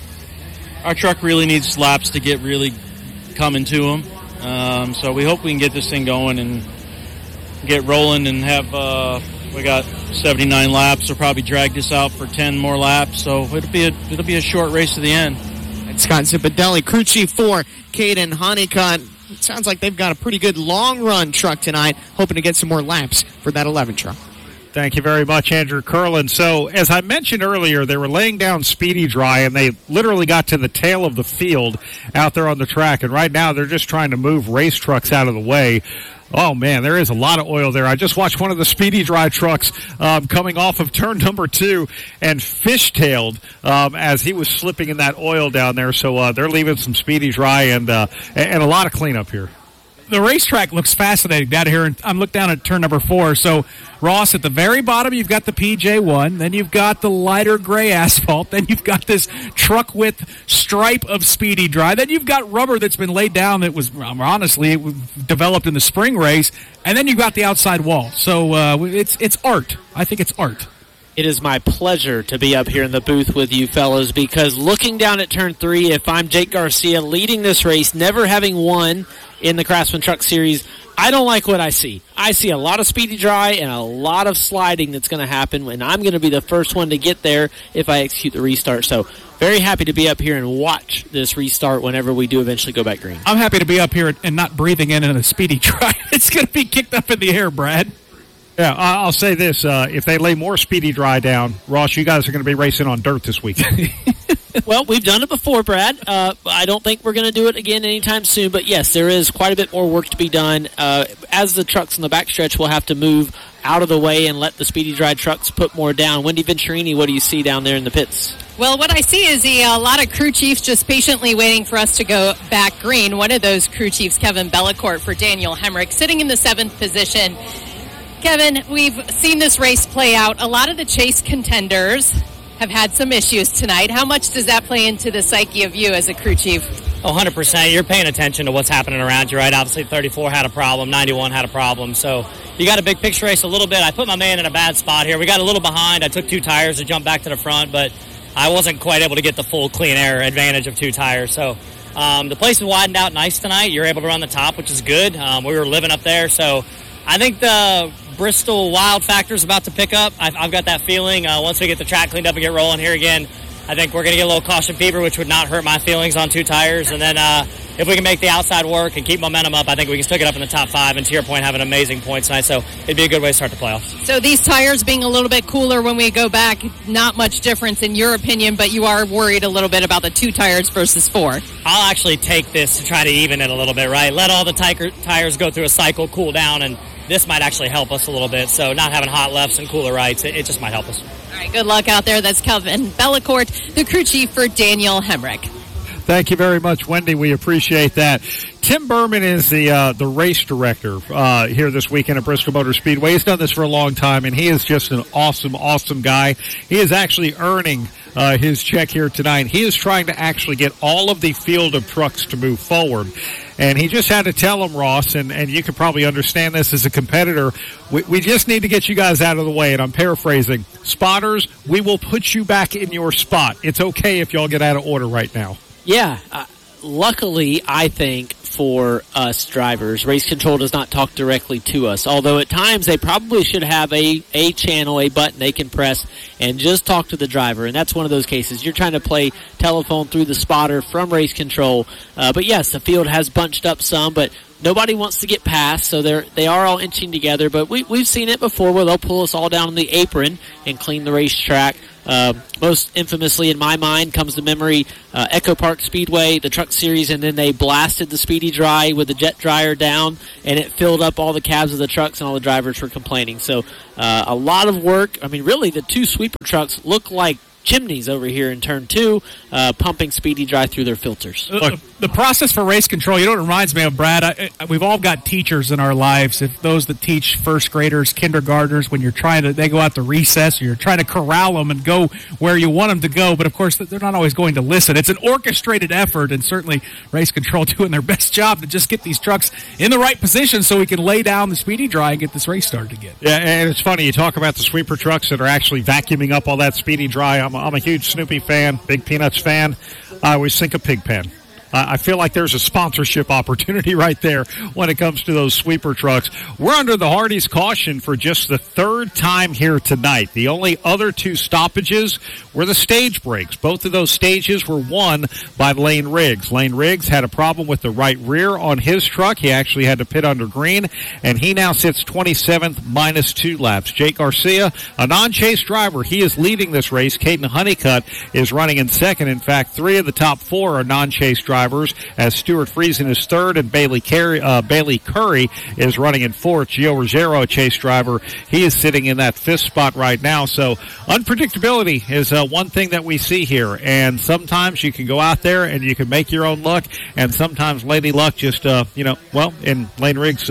truck really needs laps to get really coming to them. So we hope we can get this thing going and get rolling and have. We got 79 laps. We'll probably drag this out for 10 more laps, so it'll be a short race to the end. It's Scott Zipadelli, crew chief for Caden Honeycutt. It sounds like they've got a pretty good long-run truck tonight, hoping to get some more laps for that 11 truck. Thank you very much, Andrew Curlin. So, as I mentioned earlier, they were laying down speedy dry, and they literally got to the tail of the field out there on the track, and right now they're just trying to move race trucks out of the way. Oh, man, there is a lot of oil there. I just watched one of the speedy dry trucks coming off of turn number 2 and fishtailed as he was slipping in that oil down there. So they're leaving some speedy dry and a lot of cleanup here. The racetrack looks fascinating down here, and I'm looking down at turn number 4. So, Ross, at the very bottom, you've got the PJ1, then you've got the lighter gray asphalt, then you've got this truck width stripe of speedy dry, then you've got rubber that's been laid down that was, honestly, it was developed in the spring race, and then you've got the outside wall. So, it's art. I think it's art. It is my pleasure to be up here in the booth with you fellas, because looking down at turn 3, if I'm Jake Garcia leading this race, never having won in the Craftsman Truck Series, I don't like what I see. I see a lot of speedy dry and a lot of sliding that's going to happen, and I'm going to be the first one to get there if I execute the restart. So very happy to be up here and watch this restart whenever we do eventually go back green. I'm happy to be up here and not breathing in a speedy dry. It's going to be kicked up in the air, Brad. Yeah, I'll say this. If they lay more speedy dry down, Ross, you guys are going to be racing on dirt this weekend. Well, we've done it before, Brad. I don't think we're going to do it again anytime soon. But, yes, there is quite a bit more work to be done. As the trucks in the backstretch will have to move out of the way and let the speedy dry trucks put more down. Wendy Venturini, what do you see down there in the pits? Well, what I see is a lot of crew chiefs just patiently waiting for us to go back green. One of those crew chiefs, Kevin Bellacourt for Daniel Hemrick, sitting in the 7th position. Kevin, we've seen this race play out. A lot of the chase contenders have had some issues tonight. How much does that play into the psyche of you as a crew chief? 100%. You're paying attention to what's happening around you, right? Obviously, 34 had a problem, 91 had a problem. So you got a big picture race a little bit. I put my man in a bad spot here. We got a little behind. I took 2 tires to jump back to the front, but I wasn't quite able to get the full clean air advantage of 2 tires. So the place is widened out nice tonight. You're able to run the top, which is good. We were living up there, so I think the Bristol Wild factor is about to pick up. I've got that feeling. Once we get the track cleaned up and get rolling here again, I think we're going to get a little caution fever, which would not hurt my feelings on 2 tires. And then if we can make the outside work and keep momentum up, I think we can still get up in the top 5. And to your point, have an amazing points tonight. So it'd be a good way to start the playoffs. So these tires being a little bit cooler when we go back, not much difference in your opinion, but you are worried a little bit about the 2 tires versus 4. I'll actually take this to try to even it a little bit, right? Let all the tires go through a cycle, cool down, and this might actually help us a little bit. So not having hot lefts and cooler rights, it just might help us. All right, good luck out there. That's Kevin Bellacourt, the crew chief for Daniel Hemrick. Thank you very much, Wendy. We appreciate that. Tim Berman is the race director here this weekend at Bristol Motor Speedway. He's done this for a long time, and he is just an awesome, awesome guy. He is actually earning his check here tonight. He is trying to actually get all of the field of trucks to move forward. And he just had to tell them, Ross, and you can probably understand this as a competitor, we just need to get you guys out of the way. And I'm paraphrasing. Spotters, we will put you back in your spot. It's okay if y'all get out of order right now. Yeah. Luckily, I think, for us drivers, Race Control does not talk directly to us, although at times they probably should have a channel, a button they can press and just talk to the driver, and that's one of those cases. You're trying to play telephone through the spotter from Race Control, but yes, the field has bunched up some, but nobody wants to get past, so they are all inching together, but we've seen it before where they'll pull us all down on the apron and clean the racetrack. Most infamously in my mind comes to memory Echo Park Speedway, the Truck Series, and then they blasted the Speedy Dry with the jet dryer down, and it filled up all the cabs of the trucks, and all the drivers were complaining. So a lot of work. I mean, really, the two sweeper trucks look like chimneys over here in turn 2, pumping Speedy Dry through their filters. The process for Race Control, you know what it reminds me of, Brad? We've all got teachers in our lives. If those that teach first graders, kindergartners, when they go out to recess, or you're trying to corral them and go where you want them to go, but of course they're not always going to listen. It's an orchestrated effort, and certainly Race Control doing their best job to just get these trucks in the right position so we can lay down the Speedy Dry and get this race started again. Yeah, and it's funny, you talk about the sweeper trucks that are actually vacuuming up all that Speedy Dry. I'm a huge Snoopy fan, Big Peanuts fan. I always think of Pigpen. I feel like there's a sponsorship opportunity right there when it comes to those sweeper trucks. We're under the Hardee's caution for just the third time here tonight. The only other two stoppages were the stage breaks. Both of those stages were won by Lane Riggs. Lane Riggs had a problem with the right rear on his truck. He actually had to pit under green, and he now sits 27th minus 2 laps. Jake Garcia, a non-chase driver, he is leading this race. Caden Honeycutt is running in second. In fact, 3 of the top 4 are non-chase drivers, as Stuart Friesen is third and Bailey Curry is running in fourth. Gio Ruggiero, a chase driver, he is sitting in that 5th spot right now. So unpredictability is one thing that we see here, and sometimes you can go out there and you can make your own luck, and sometimes Lady Luck just, in Lane Riggs'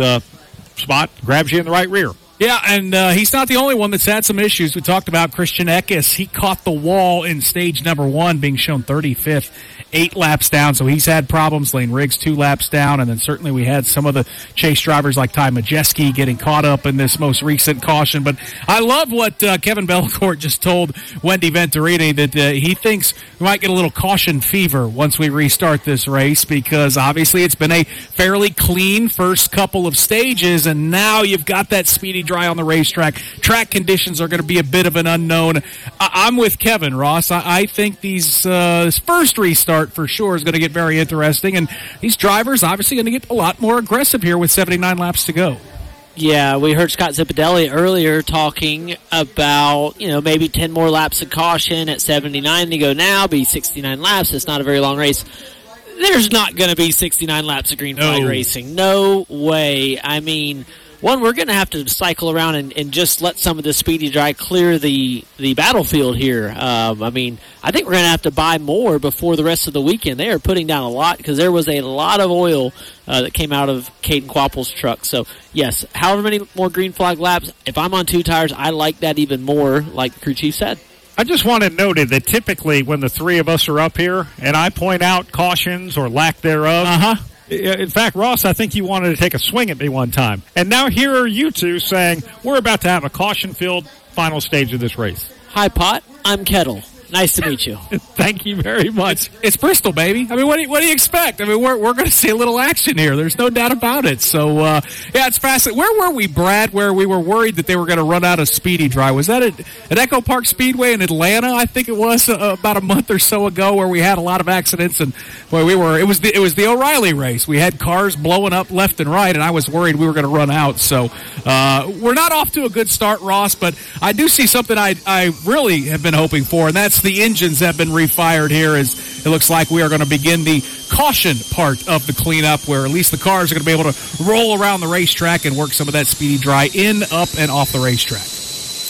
spot, grabs you in the right rear. Yeah, and he's not the only one that's had some issues. We talked about Christian Eckes. He caught the wall in stage number 1, being shown 35th, 8 laps down, so he's had problems. Lane Riggs 2 laps down, and then certainly we had some of the chase drivers like Ty Majeski getting caught up in this most recent caution. But I love what Kevin Belcourt just told Wendy Venturini, that he thinks we might get a little caution fever once we restart this race, because obviously it's been a fairly clean first couple of stages, and now you've got that Speedy Dry on the racetrack. Track conditions are going to be a bit of an unknown. I'm with Kevin, Ross. I think this first restart for sure is going to get very interesting, and these drivers obviously going to get a lot more aggressive here with 79 laps to go. Yeah, we heard Scott Zipadelli earlier talking about, maybe 10 more laps of caution at 79 to go now, be 69 laps. It's not a very long race. There's not going to be 69 laps of green flag racing. No way. I mean, one, we're going to have to cycle around and just let some of the Speedy Dry clear the battlefield here. I think we're going to have to buy more before the rest of the weekend. They are putting down a lot because there was a lot of oil that came out of Caden Quapple's truck. So, yes, however many more green flag laps, if I'm on 2 tires, I like that even more, like the crew chief said. I just want it noted that typically when the 3 of us are up here and I point out cautions or lack thereof, in fact, Ross, I think you wanted to take a swing at me one time. And now here are you two saying, we're about to have a caution-filled final stage of this race. Hi, Pot. I'm Kettle. Nice to meet you. Thank you very much. It's Bristol, baby. I mean, what do you expect? I mean, we're going to see a little action here. There's no doubt about it. So, it's fascinating. Where were we, Brad, where we were worried that they were going to run out of Speedy Dry? Was that at Echo Park Speedway in Atlanta? I think it was about a month or so ago, where we had a lot of accidents. And boy, it was the O'Reilly race. We had cars blowing up left and right, and I was worried we were going to run out. So, we're not off to a good start, Ross, but I do see something I really have been hoping for, and that's the engines have been refired here, as it looks like we are going to begin the caution part of the cleanup, where at least the cars are going to be able to roll around the racetrack and work some of that Speedy Dry in, up, and off the racetrack.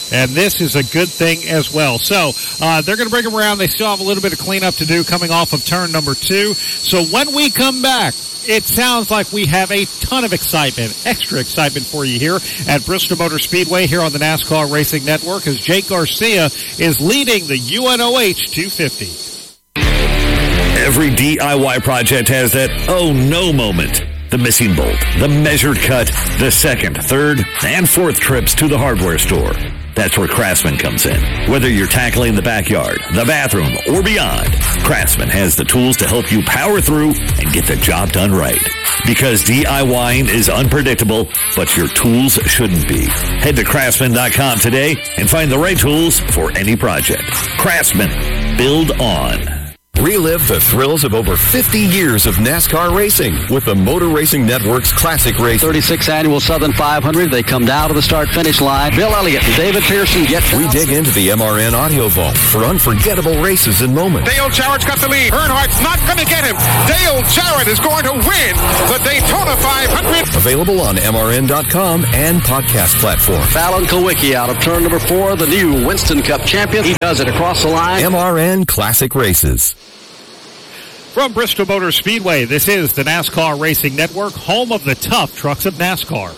and this is a good thing as well. So they're going to bring them around. They still have a little bit of cleanup to do coming off of turn number 2. So when we come back, it sounds like we have a ton of excitement, extra excitement for you here at Bristol Motor Speedway here on the NASCAR Racing Network as Jake Garcia is leading the UNOH 250. Every DIY project has that oh no moment. The missing bolt, the measured cut, the second, third, and fourth trips to the hardware store. That's where Craftsman comes in. Whether you're tackling the backyard, the bathroom, or beyond, Craftsman has the tools to help you power through and get the job done right. Because DIYing is unpredictable, but your tools shouldn't be. Head to Craftsman.com today and find the right tools for any project. Craftsman. Build on. Relive the thrills of over 50 years of NASCAR racing with the Motor Racing Network's Classic Race. 36th Annual Southern 500. They come down to the start-finish line. Bill Elliott and David Pearson get down. We dig into the MRN audio vault for unforgettable races and moments. Dale Jarrett's got the lead. Earnhardt's not going to get him. Dale Jarrett is going to win the Daytona 500. Available on MRN.com and podcast platform. Fallon Kulwicki out of turn number 4, the new Winston Cup champion. He does it across the line. MRN Classic Races. From Bristol Motor Speedway, this is the NASCAR Racing Network, home of the tough trucks of NASCAR.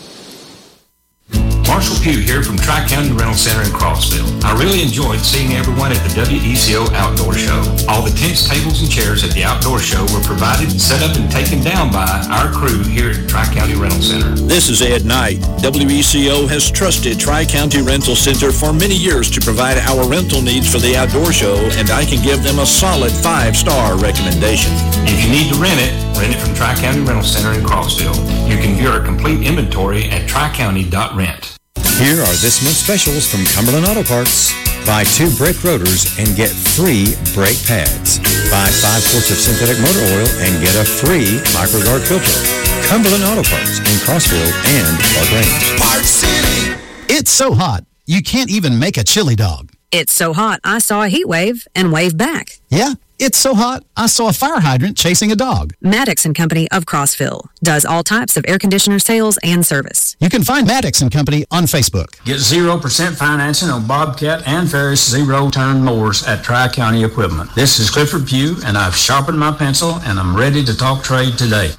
Marshall Pugh here from Tri-County Rental Center in Crossville. I really enjoyed seeing everyone at the WECO Outdoor Show. All the tents, tables, and chairs at the Outdoor Show were provided, set up, and taken down by our crew here at Tri-County Rental Center. This is Ed Knight. WECO has trusted Tri-County Rental Center for many years to provide our rental needs for the Outdoor Show, and I can give them a solid 5-star recommendation. If you need to rent it from Tri-County Rental Center in Crossville. You can view our complete inventory at tricounty.rent. Here are this month's specials from Cumberland Auto Parts. Buy 2 brake rotors and get free brake pads. Buy 5 quarts of synthetic motor oil and get a free MicroGuard filter. Cumberland Auto Parts in Crossville and Clark Range. Parts City. It's so hot, you can't even make a chili dog. It's so hot, I saw a heat wave and waved back. Yeah, it's so hot, I saw a fire hydrant chasing a dog. Maddox & Company of Crossville does all types of air conditioner sales and service. You can find Maddox & Company on Facebook. Get 0% financing on Bobcat and Ferris zero-turn mowers at Tri-County Equipment. This is Clifford Pugh, and I've sharpened my pencil, and I'm ready to talk trade today.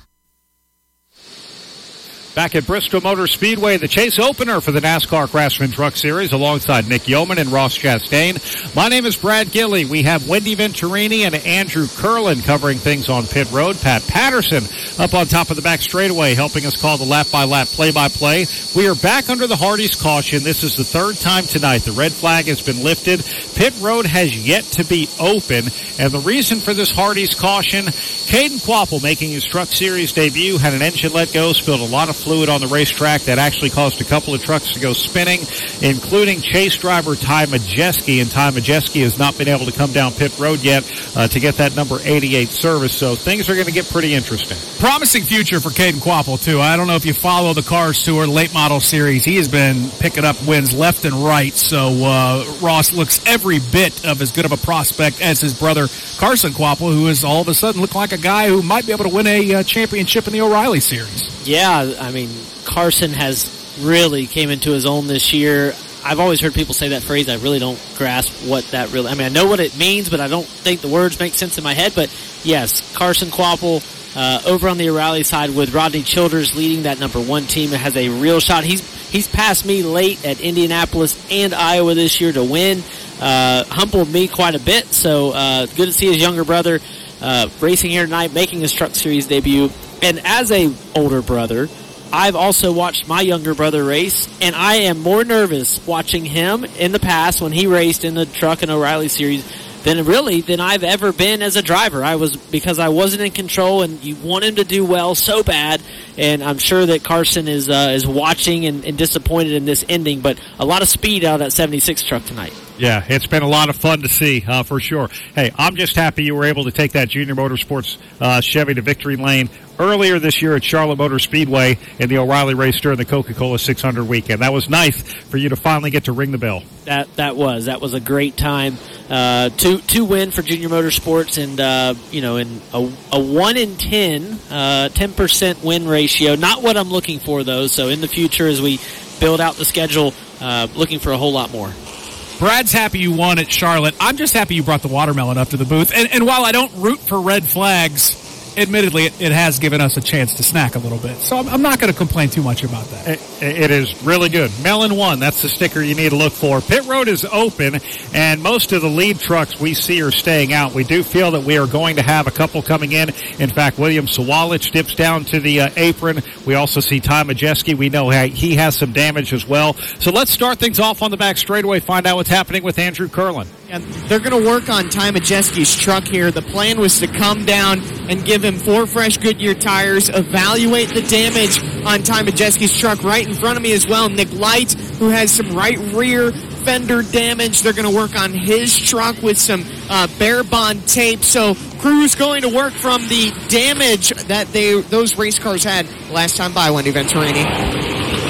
Back at Bristol Motor Speedway, the chase opener for the NASCAR Craftsman Truck Series alongside Nick Yeoman and Ross Chastain. My name is Brad Gilley. We have Wendy Venturini and Andrew Curlin covering things on pit road. Pat Patterson up on top of the back straightaway helping us call the lap-by-lap play-by-play. We are back under the Hardee's caution. This is the third time tonight. The red flag has been lifted. Pit road has yet to be open. And the reason for this Hardee's caution, Caden Quapple making his Truck Series debut had an engine let go, spilled a lot of fluid on the racetrack that actually caused a couple of trucks to go spinning, including chase driver Ty Majeski, and Ty Majeski has not been able to come down pit road yet to get that number 88 service, so things are going to get pretty interesting. Promising future for Caden Quapple, too. I don't know if you follow the Cars Tour late model series. He has been picking up wins left and right, so Ross looks every bit of as good of a prospect as his brother Carson Quapple, who has all of a sudden looked like a guy who might be able to win a championship in the O'Reilly series. Yeah, I mean, Carson has really came into his own this year. I've always heard people say that phrase. I really don't grasp what that really... I mean, I know what it means, but I don't think the words make sense in my head. But, yes, Carson Quapple over on the O'Reilly side with Rodney Childers leading that number 1 team. It has a real shot. He's passed me late at Indianapolis and Iowa this year to win. Humbled me quite a bit, so good to see his younger brother racing here tonight, making his Truck Series debut. And as a older brother, I've also watched my younger brother race, and I am more nervous watching him in the past when he raced in the Truck and O'Reilly series than I've ever been as a driver. Because I wasn't in control, and you want him to do well so bad, and I'm sure that Carson is watching and disappointed in this ending, but a lot of speed out of that 76 truck tonight. Yeah, it's been a lot of fun to see, for sure. Hey, I'm just happy you were able to take that Junior Motorsports Chevy to victory lane earlier this year at Charlotte Motor Speedway in the O'Reilly race during the Coca-Cola 600 weekend. That was nice for you to finally get to ring the bell. That was a great time to win for Junior Motorsports, and in a 1 in 10, 10% win ratio. Not what I'm looking for though. So in the future, as we build out the schedule, looking for a whole lot more. Brad's happy you won at Charlotte. I'm just happy you brought the watermelon up to the booth. And while I don't root for red flags, admittedly, it has given us a chance to snack a little bit. So I'm not going to complain too much about that. It is really good. Melon 1, that's the sticker you need to look for. Pit road is open, and most of the lead trucks we see are staying out. We do feel that we are going to have a couple coming in. In fact, William Sawalich dips down to the apron. We also see Ty Majeski. We know he has some damage as well. So let's start things off on the back straightaway, find out what's happening with Andrew Curlin. And they're going to work on Ty Majeski's truck here. The plan was to come down and give him 4 fresh Goodyear tires, evaluate the damage on Ty Majeski's truck. Right in front of me as well, Nick Light, who has some right rear fender damage. They're going to work on his truck with some Bear Bond tape. So crew's going to work from the damage that those race cars had last time by, Wendy Venturini.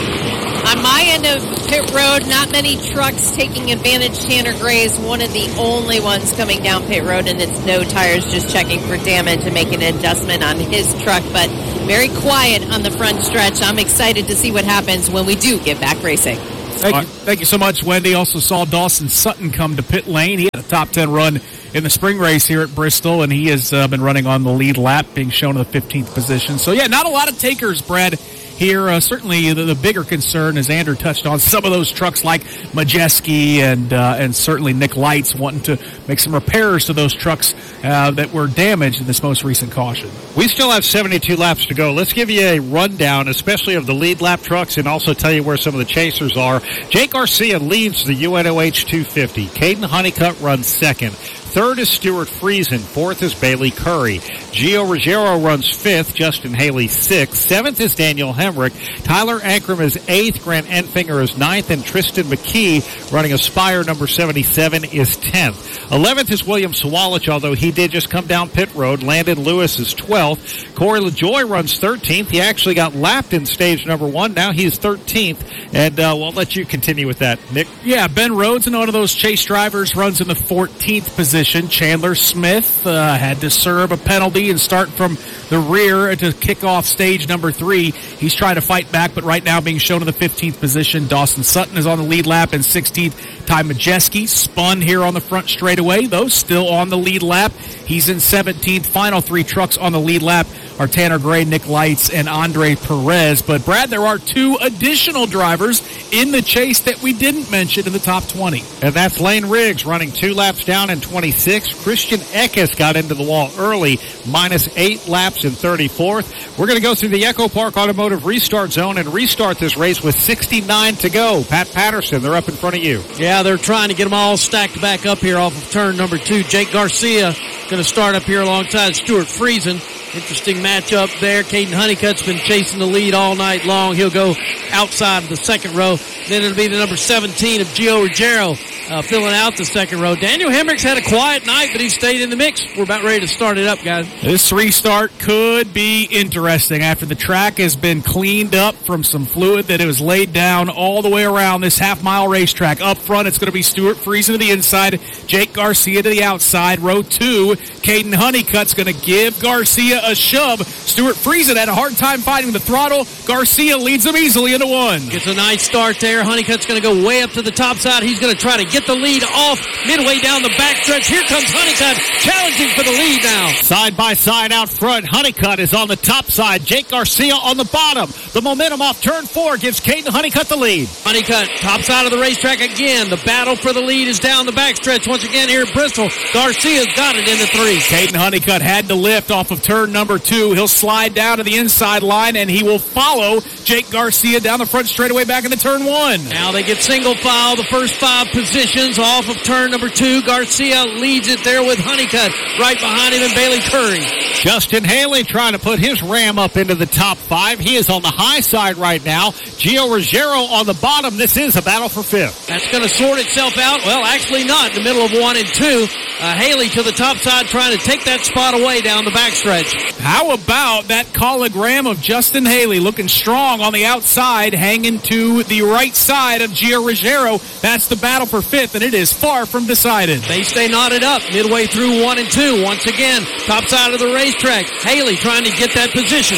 On my end of pit road, not many trucks taking advantage. Tanner Gray is one of the only ones coming down pit road, and it's no tires, just checking for damage and making an adjustment on his truck, but very quiet on the front stretch. I'm excited to see what happens when we do get back racing. Thank you so much, Wendy. Also saw Dawson Sutton come to pit lane. He had a top 10 run in the spring race here at Bristol, and he has been running on the lead lap, being shown in the 15th position. So, yeah, not a lot of takers, Brad, here. Certainly the bigger concern, as Andrew touched on, some of those trucks like Majeski and certainly Nick Lights wanting to make some repairs to those trucks that were damaged in this most recent caution. We still have 72 laps to go. Let's give you a rundown, especially of the lead lap trucks, and also tell you where some of the chasers are. Jake Garcia leads the UNOH 250. Caden Honeycutt runs second. Third is Stuart Friesen. Fourth is Bailey Curry. Gio Ruggiero runs fifth. Justin Haley sixth. Seventh is Daniel Hemrick. Tyler Ankrum is eighth. Grant Enfinger is ninth. And Tristan McKee, running Aspire number 77, is 10th. 11th is William Sawalich, although he did just come down pit road. Landon Lewis is 12th. Corey LaJoy runs 13th. He actually got lapped in stage number 1. Now he's 13th. And we'll let you continue with that, Nick. Yeah, Ben Rhodes, one of those chase drivers, runs in the 14th position. Chandler Smith had to serve a penalty and start from the rear to kick off stage number 3. He's trying to fight back, but right now being shown in the 15th position. Dawson Sutton is on the lead lap in 16th. Ty Majeski spun here on the front straightaway, though still on the lead lap. He's in 17th. Final 3 trucks on the lead lap are Tanner Gray, Nick Lights, and Andre Perez. But, Brad, there are 2 additional drivers in the chase that we didn't mention in the top 20. And that's Lane Riggs running 2 laps down in 26. Christian Eckes got into the wall early, minus 8 laps in 34th. We're going to go through the Echo Park Automotive restart zone and restart this race with 69 to go. Pat Patterson, they're up in front of you. Yeah, they're trying to get them all stacked back up here off of turn number 2. Jake Garcia going to start up here alongside Stuart Friesen. Interesting matchup there. Caden Honeycutt's been chasing the lead all night long. He'll go outside of the second row. Then it'll be the number 17 of Gio Ruggiero filling out the second row. Daniel Hemrick's had a quiet night, but he stayed in the mix. We're about ready to start it up, guys. This restart could be interesting after the track has been cleaned up from some fluid that it was laid down all the way around this half-mile racetrack. Up front, it's going to be Stuart Friesen to the inside, Jake Garcia to the outside. Row 2, Caden Honeycutt's going to give Garcia a shove. Stuart Friesen had a hard time finding the throttle. Garcia leads them easily into 1. Gets a nice start there. Honeycutt's going to go way up to the top side. He's going to try to get the lead off midway down the backstretch. Here comes Honeycutt challenging for the lead now. Side by side out front, Honeycutt is on the top side. Jake Garcia on the bottom. The momentum off turn 4 gives Caden Honeycutt the lead. Honeycutt, top side of the racetrack again. The battle for the lead is down the backstretch once again here at Bristol. Garcia's got it in the 3. Caden Honeycutt had to lift off of turn number 2. He'll slide down to the inside line, and he will follow Jake Garcia down the front straightaway back into turn 1. Now they get single file the first 5 positions off of turn number 2. Garcia leads it there with Honeycutt. Right behind him and Bailey Curry. Justin Haley trying to put his Ram up into the top 5. He is on the high side right now. Gio Ruggiero on the bottom. This is a battle for 5th. That's going to sort itself out. Well, actually not. In the middle of 1 and 2. Haley to the top side trying to take that spot away down the backstretch. How about that cologram of Justin Haley looking strong on the outside, hanging to the right side of Gio Ruggiero. That's the battle for 5th, and it is far from decided. They stay knotted up midway through 1 and 2. Once again, top side of the racetrack. Haley trying to get that position.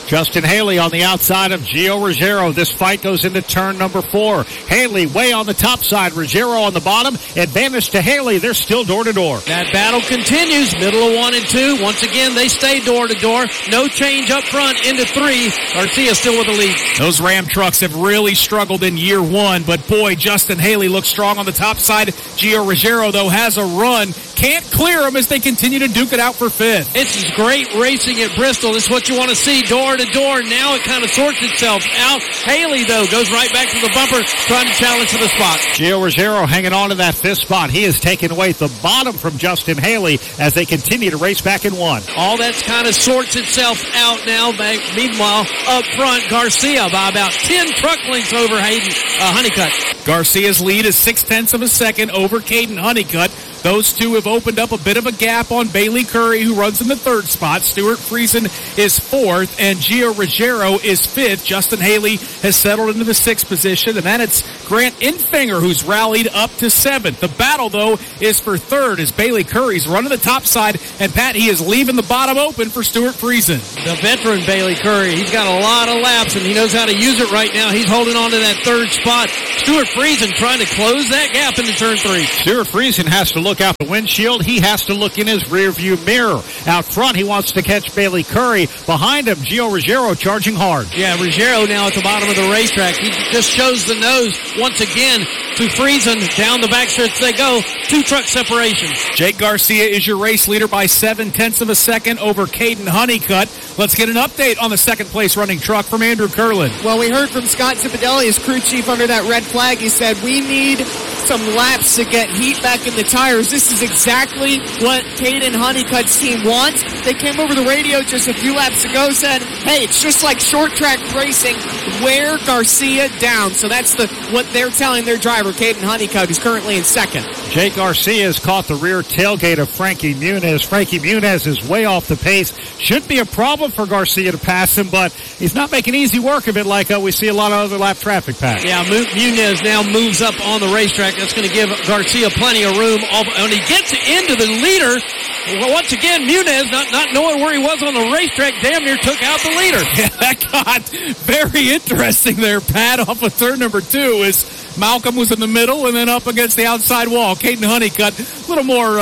Justin Haley on the outside of Gio Ruggiero. This fight goes into turn number 4. Haley way on the top side. Ruggiero on the bottom. Advantage to Haley. They're still door to door. That battle continues. Middle of 1 and 2. Once again, they stay door to door. No change up front into 3. Garcia still with the lead. Those Ram trucks have really struggled in year 1, but boy, Justin Haley looks strong on the top side. Gio Ruggiero, though, has a run. Can't clear them as they continue to duke it out for 5th. This is great racing at Bristol. This is what you want to see, door to door. Now it kind of sorts itself out. Haley, though, goes right back to the bumper, trying to challenge for the spot. Gio Ruggiero hanging on to that 5th spot. He has taken away the bottom from Justin Haley as they continue to race back in 1. All that kind of sorts itself out now. Meanwhile, up front, Garcia by about 10 truck lengths over Honeycutt. Garcia's lead is 0.6 of a second over Caden Honeycutt. Those two have opened up a bit of a gap on Bailey Curry, who runs in the 3rd spot. Stuart Friesen is 4th, and Gio Ruggiero is 5th. Justin Haley has settled into the 6th position, and then it's Grant Infinger who's rallied up to 7th. The battle, though, is for 3rd as Bailey Curry's running the top side, and Pat, he is leaving the bottom open for Stuart Friesen. The veteran Bailey Curry, he's got a lot of laps, and he knows how to use it right now. He's holding on to that 3rd spot. Stuart Friesen trying to close that gap into turn 3. Stuart Friesen has to look out the windshield. He has to look in his rearview mirror. Out front, he wants to catch Bailey Curry. Behind him, Gio Ruggiero charging hard. Yeah, Ruggiero now at the bottom of the racetrack. He just shows the nose once again to Friesen. Down the backstretch they go. 2 truck separation. Jake Garcia is your race leader by 0.7 of a second over Caden Honeycutt. Let's get an update on the 2nd place running truck from Andrew Curlin. Well, we heard from Scott Zipadelli, his crew chief under that red flag. He said, we need some laps to get heat back in the tires. This is exactly what Caden Honeycutt's team wants. They came over the radio just a few laps ago, said, hey, it's just like short track racing. Wear Garcia down. So that's what they're telling their driver, Caden Honeycutt, who's currently in 2nd. Jake Garcia has caught the rear tailgate of Frankie Muniz. Frankie Muniz is way off the pace. Should be a problem for Garcia to pass him, but he's not making easy work of it like we see a lot of other lap traffic pass. Yeah, Muniz now moves up on the racetrack. That's going to give Garcia plenty of room. When he gets into the leader, once again, Muniz, not knowing where he was on the racetrack, damn near took out the leader. Yeah, that got very interesting there, Pat, off of turn number 2 as Malcolm was in the middle and then up against the outside wall. Caden Honeycutt, a little more,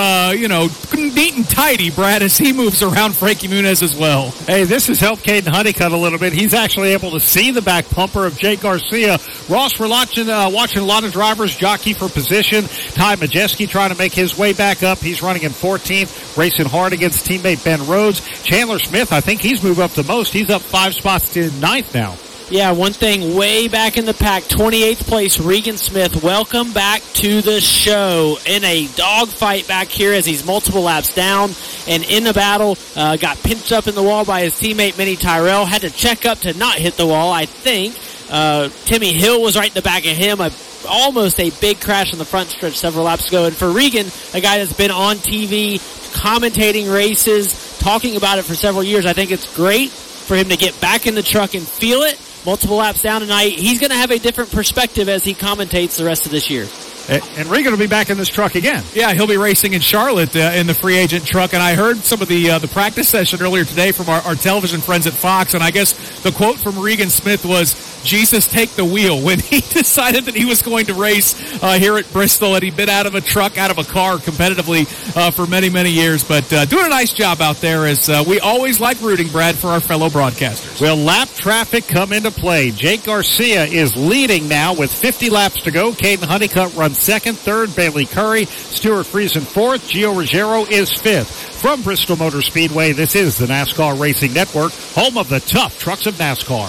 neat and tidy, Brad, as he moves around Frankie Muniz as well. Hey, this has helped Caden Honeycutt a little bit. He's actually able to see the back bumper of Jake Garcia. Ross, we're watching a lot of drivers jockey for position. Ty Majeski trying to make his way back up. He's running in 14th, racing hard against teammate Ben Rhodes. Chandler Smith, I think he's moved up the most. He's up 5 spots to 9th now. Yeah, one thing way back in the pack, 28th place, Regan Smith. Welcome back to the show in a dogfight back here as he's multiple laps down and in the battle. Got pinched up in the wall by his teammate, Minnie Tyrell. Had to check up to not hit the wall, I think. Timmy Hill was right in the back of him. Almost a big crash on the front stretch several laps ago. And for Regan, a guy that's been on TV, commentating races, talking about it for several years, I think it's great for him to get back in the truck and feel it. Multiple laps down tonight. He's going to have a different perspective as he commentates the rest of this year. And Regan will be back in this truck again. Yeah, he'll be racing in Charlotte in the free agent truck. And I heard some of the practice session earlier today from our television friends at Fox. And I guess the quote from Regan Smith was, Jesus, take the wheel, when he decided that he was going to race here at Bristol. And he'd been out of a truck, out of a car competitively for many, many years. But doing a nice job out there, as we always like rooting, Brad, for our fellow broadcasters. Well, lap traffic come into play. Jake Garcia is leading now with 50 laps to go. Caden Honeycutt runs 2nd, 3rd, Bailey Curry, Stuart Friesen 4th, Gio Ruggiero is 5th. From Bristol Motor Speedway, this is the NASCAR Racing Network, home of the tough trucks of NASCAR.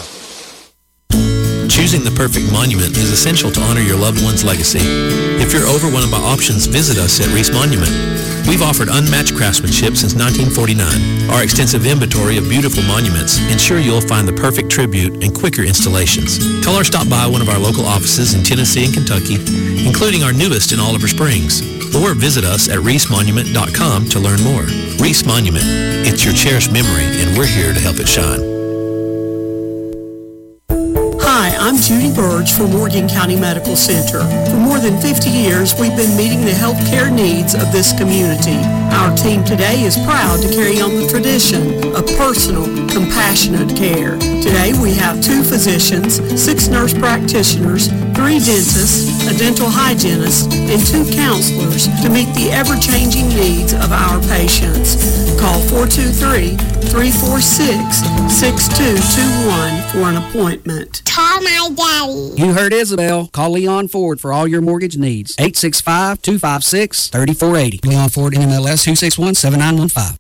Choosing the perfect monument is essential to honor your loved one's legacy. If you're overwhelmed by options, visit us at Reese Monument. We've offered unmatched craftsmanship since 1949. Our extensive inventory of beautiful monuments ensure you'll find the perfect tribute and quicker installations. Call or stop by one of our local offices in Tennessee and Kentucky, including our newest in Oliver Springs. Or visit us at reesemonument.com to learn more. Reese Monument. It's your cherished memory, and we're here to help it shine. Hi, I'm I'm Judy Burge for Morgan County Medical Center. For more than 50 years, we've been meeting the health care needs of this community. Our team today is proud to carry on the tradition of personal, compassionate care. Today, we have 2 physicians, 6 nurse practitioners, 3 dentists, a dental hygienist, and 2 counselors to meet the ever-changing needs of our patients. Call 423-346-6221 for an appointment. Call my daddy. You heard Isabel. Call Leon Ford for all your mortgage needs. 865-256-3480. Leon Ford, NMLS 261-7915.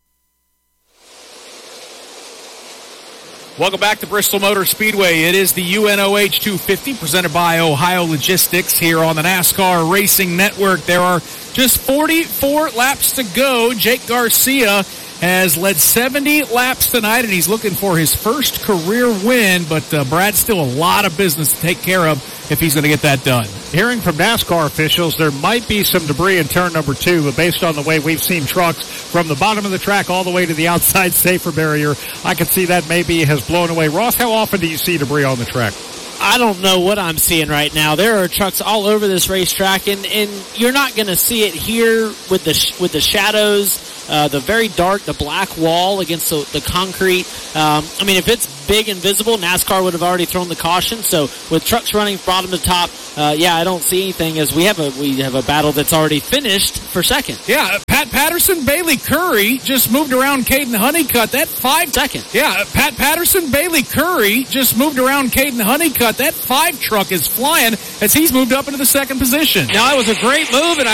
Welcome back to Bristol Motor Speedway. It is the UNOH 250 presented by Ohio Logistics here on the NASCAR Racing Network. There are just 44 laps to go. Jake Garcia has led 70 laps tonight, and he's looking for his first career win, but Brad, still a lot of business to take care of if he's going to get that done. Hearing from NASCAR officials, there might be some debris in turn number 2, but based on the way we've seen trucks from the bottom of the track all the way to the outside safer barrier, I could see that maybe has blown away. Ross, how often do you see debris on the track? I don't know what I'm seeing right now. There are trucks all over this racetrack, and you're not going to see it here with the shadows, the very dark, the black wall against the concrete. I mean, if it's big and visible, NASCAR would have already thrown the caution. So with trucks running bottom to top, I don't see anything, as we have a battle that's already finished for second. Yeah, Pat Patterson, Bailey Curry just moved around Caden Honeycutt. That 5 second. Yeah, Pat Patterson, Bailey Curry just moved around Caden Honeycutt. That 5 truck is flying as he's moved up into the second position. Now, it was a great move, and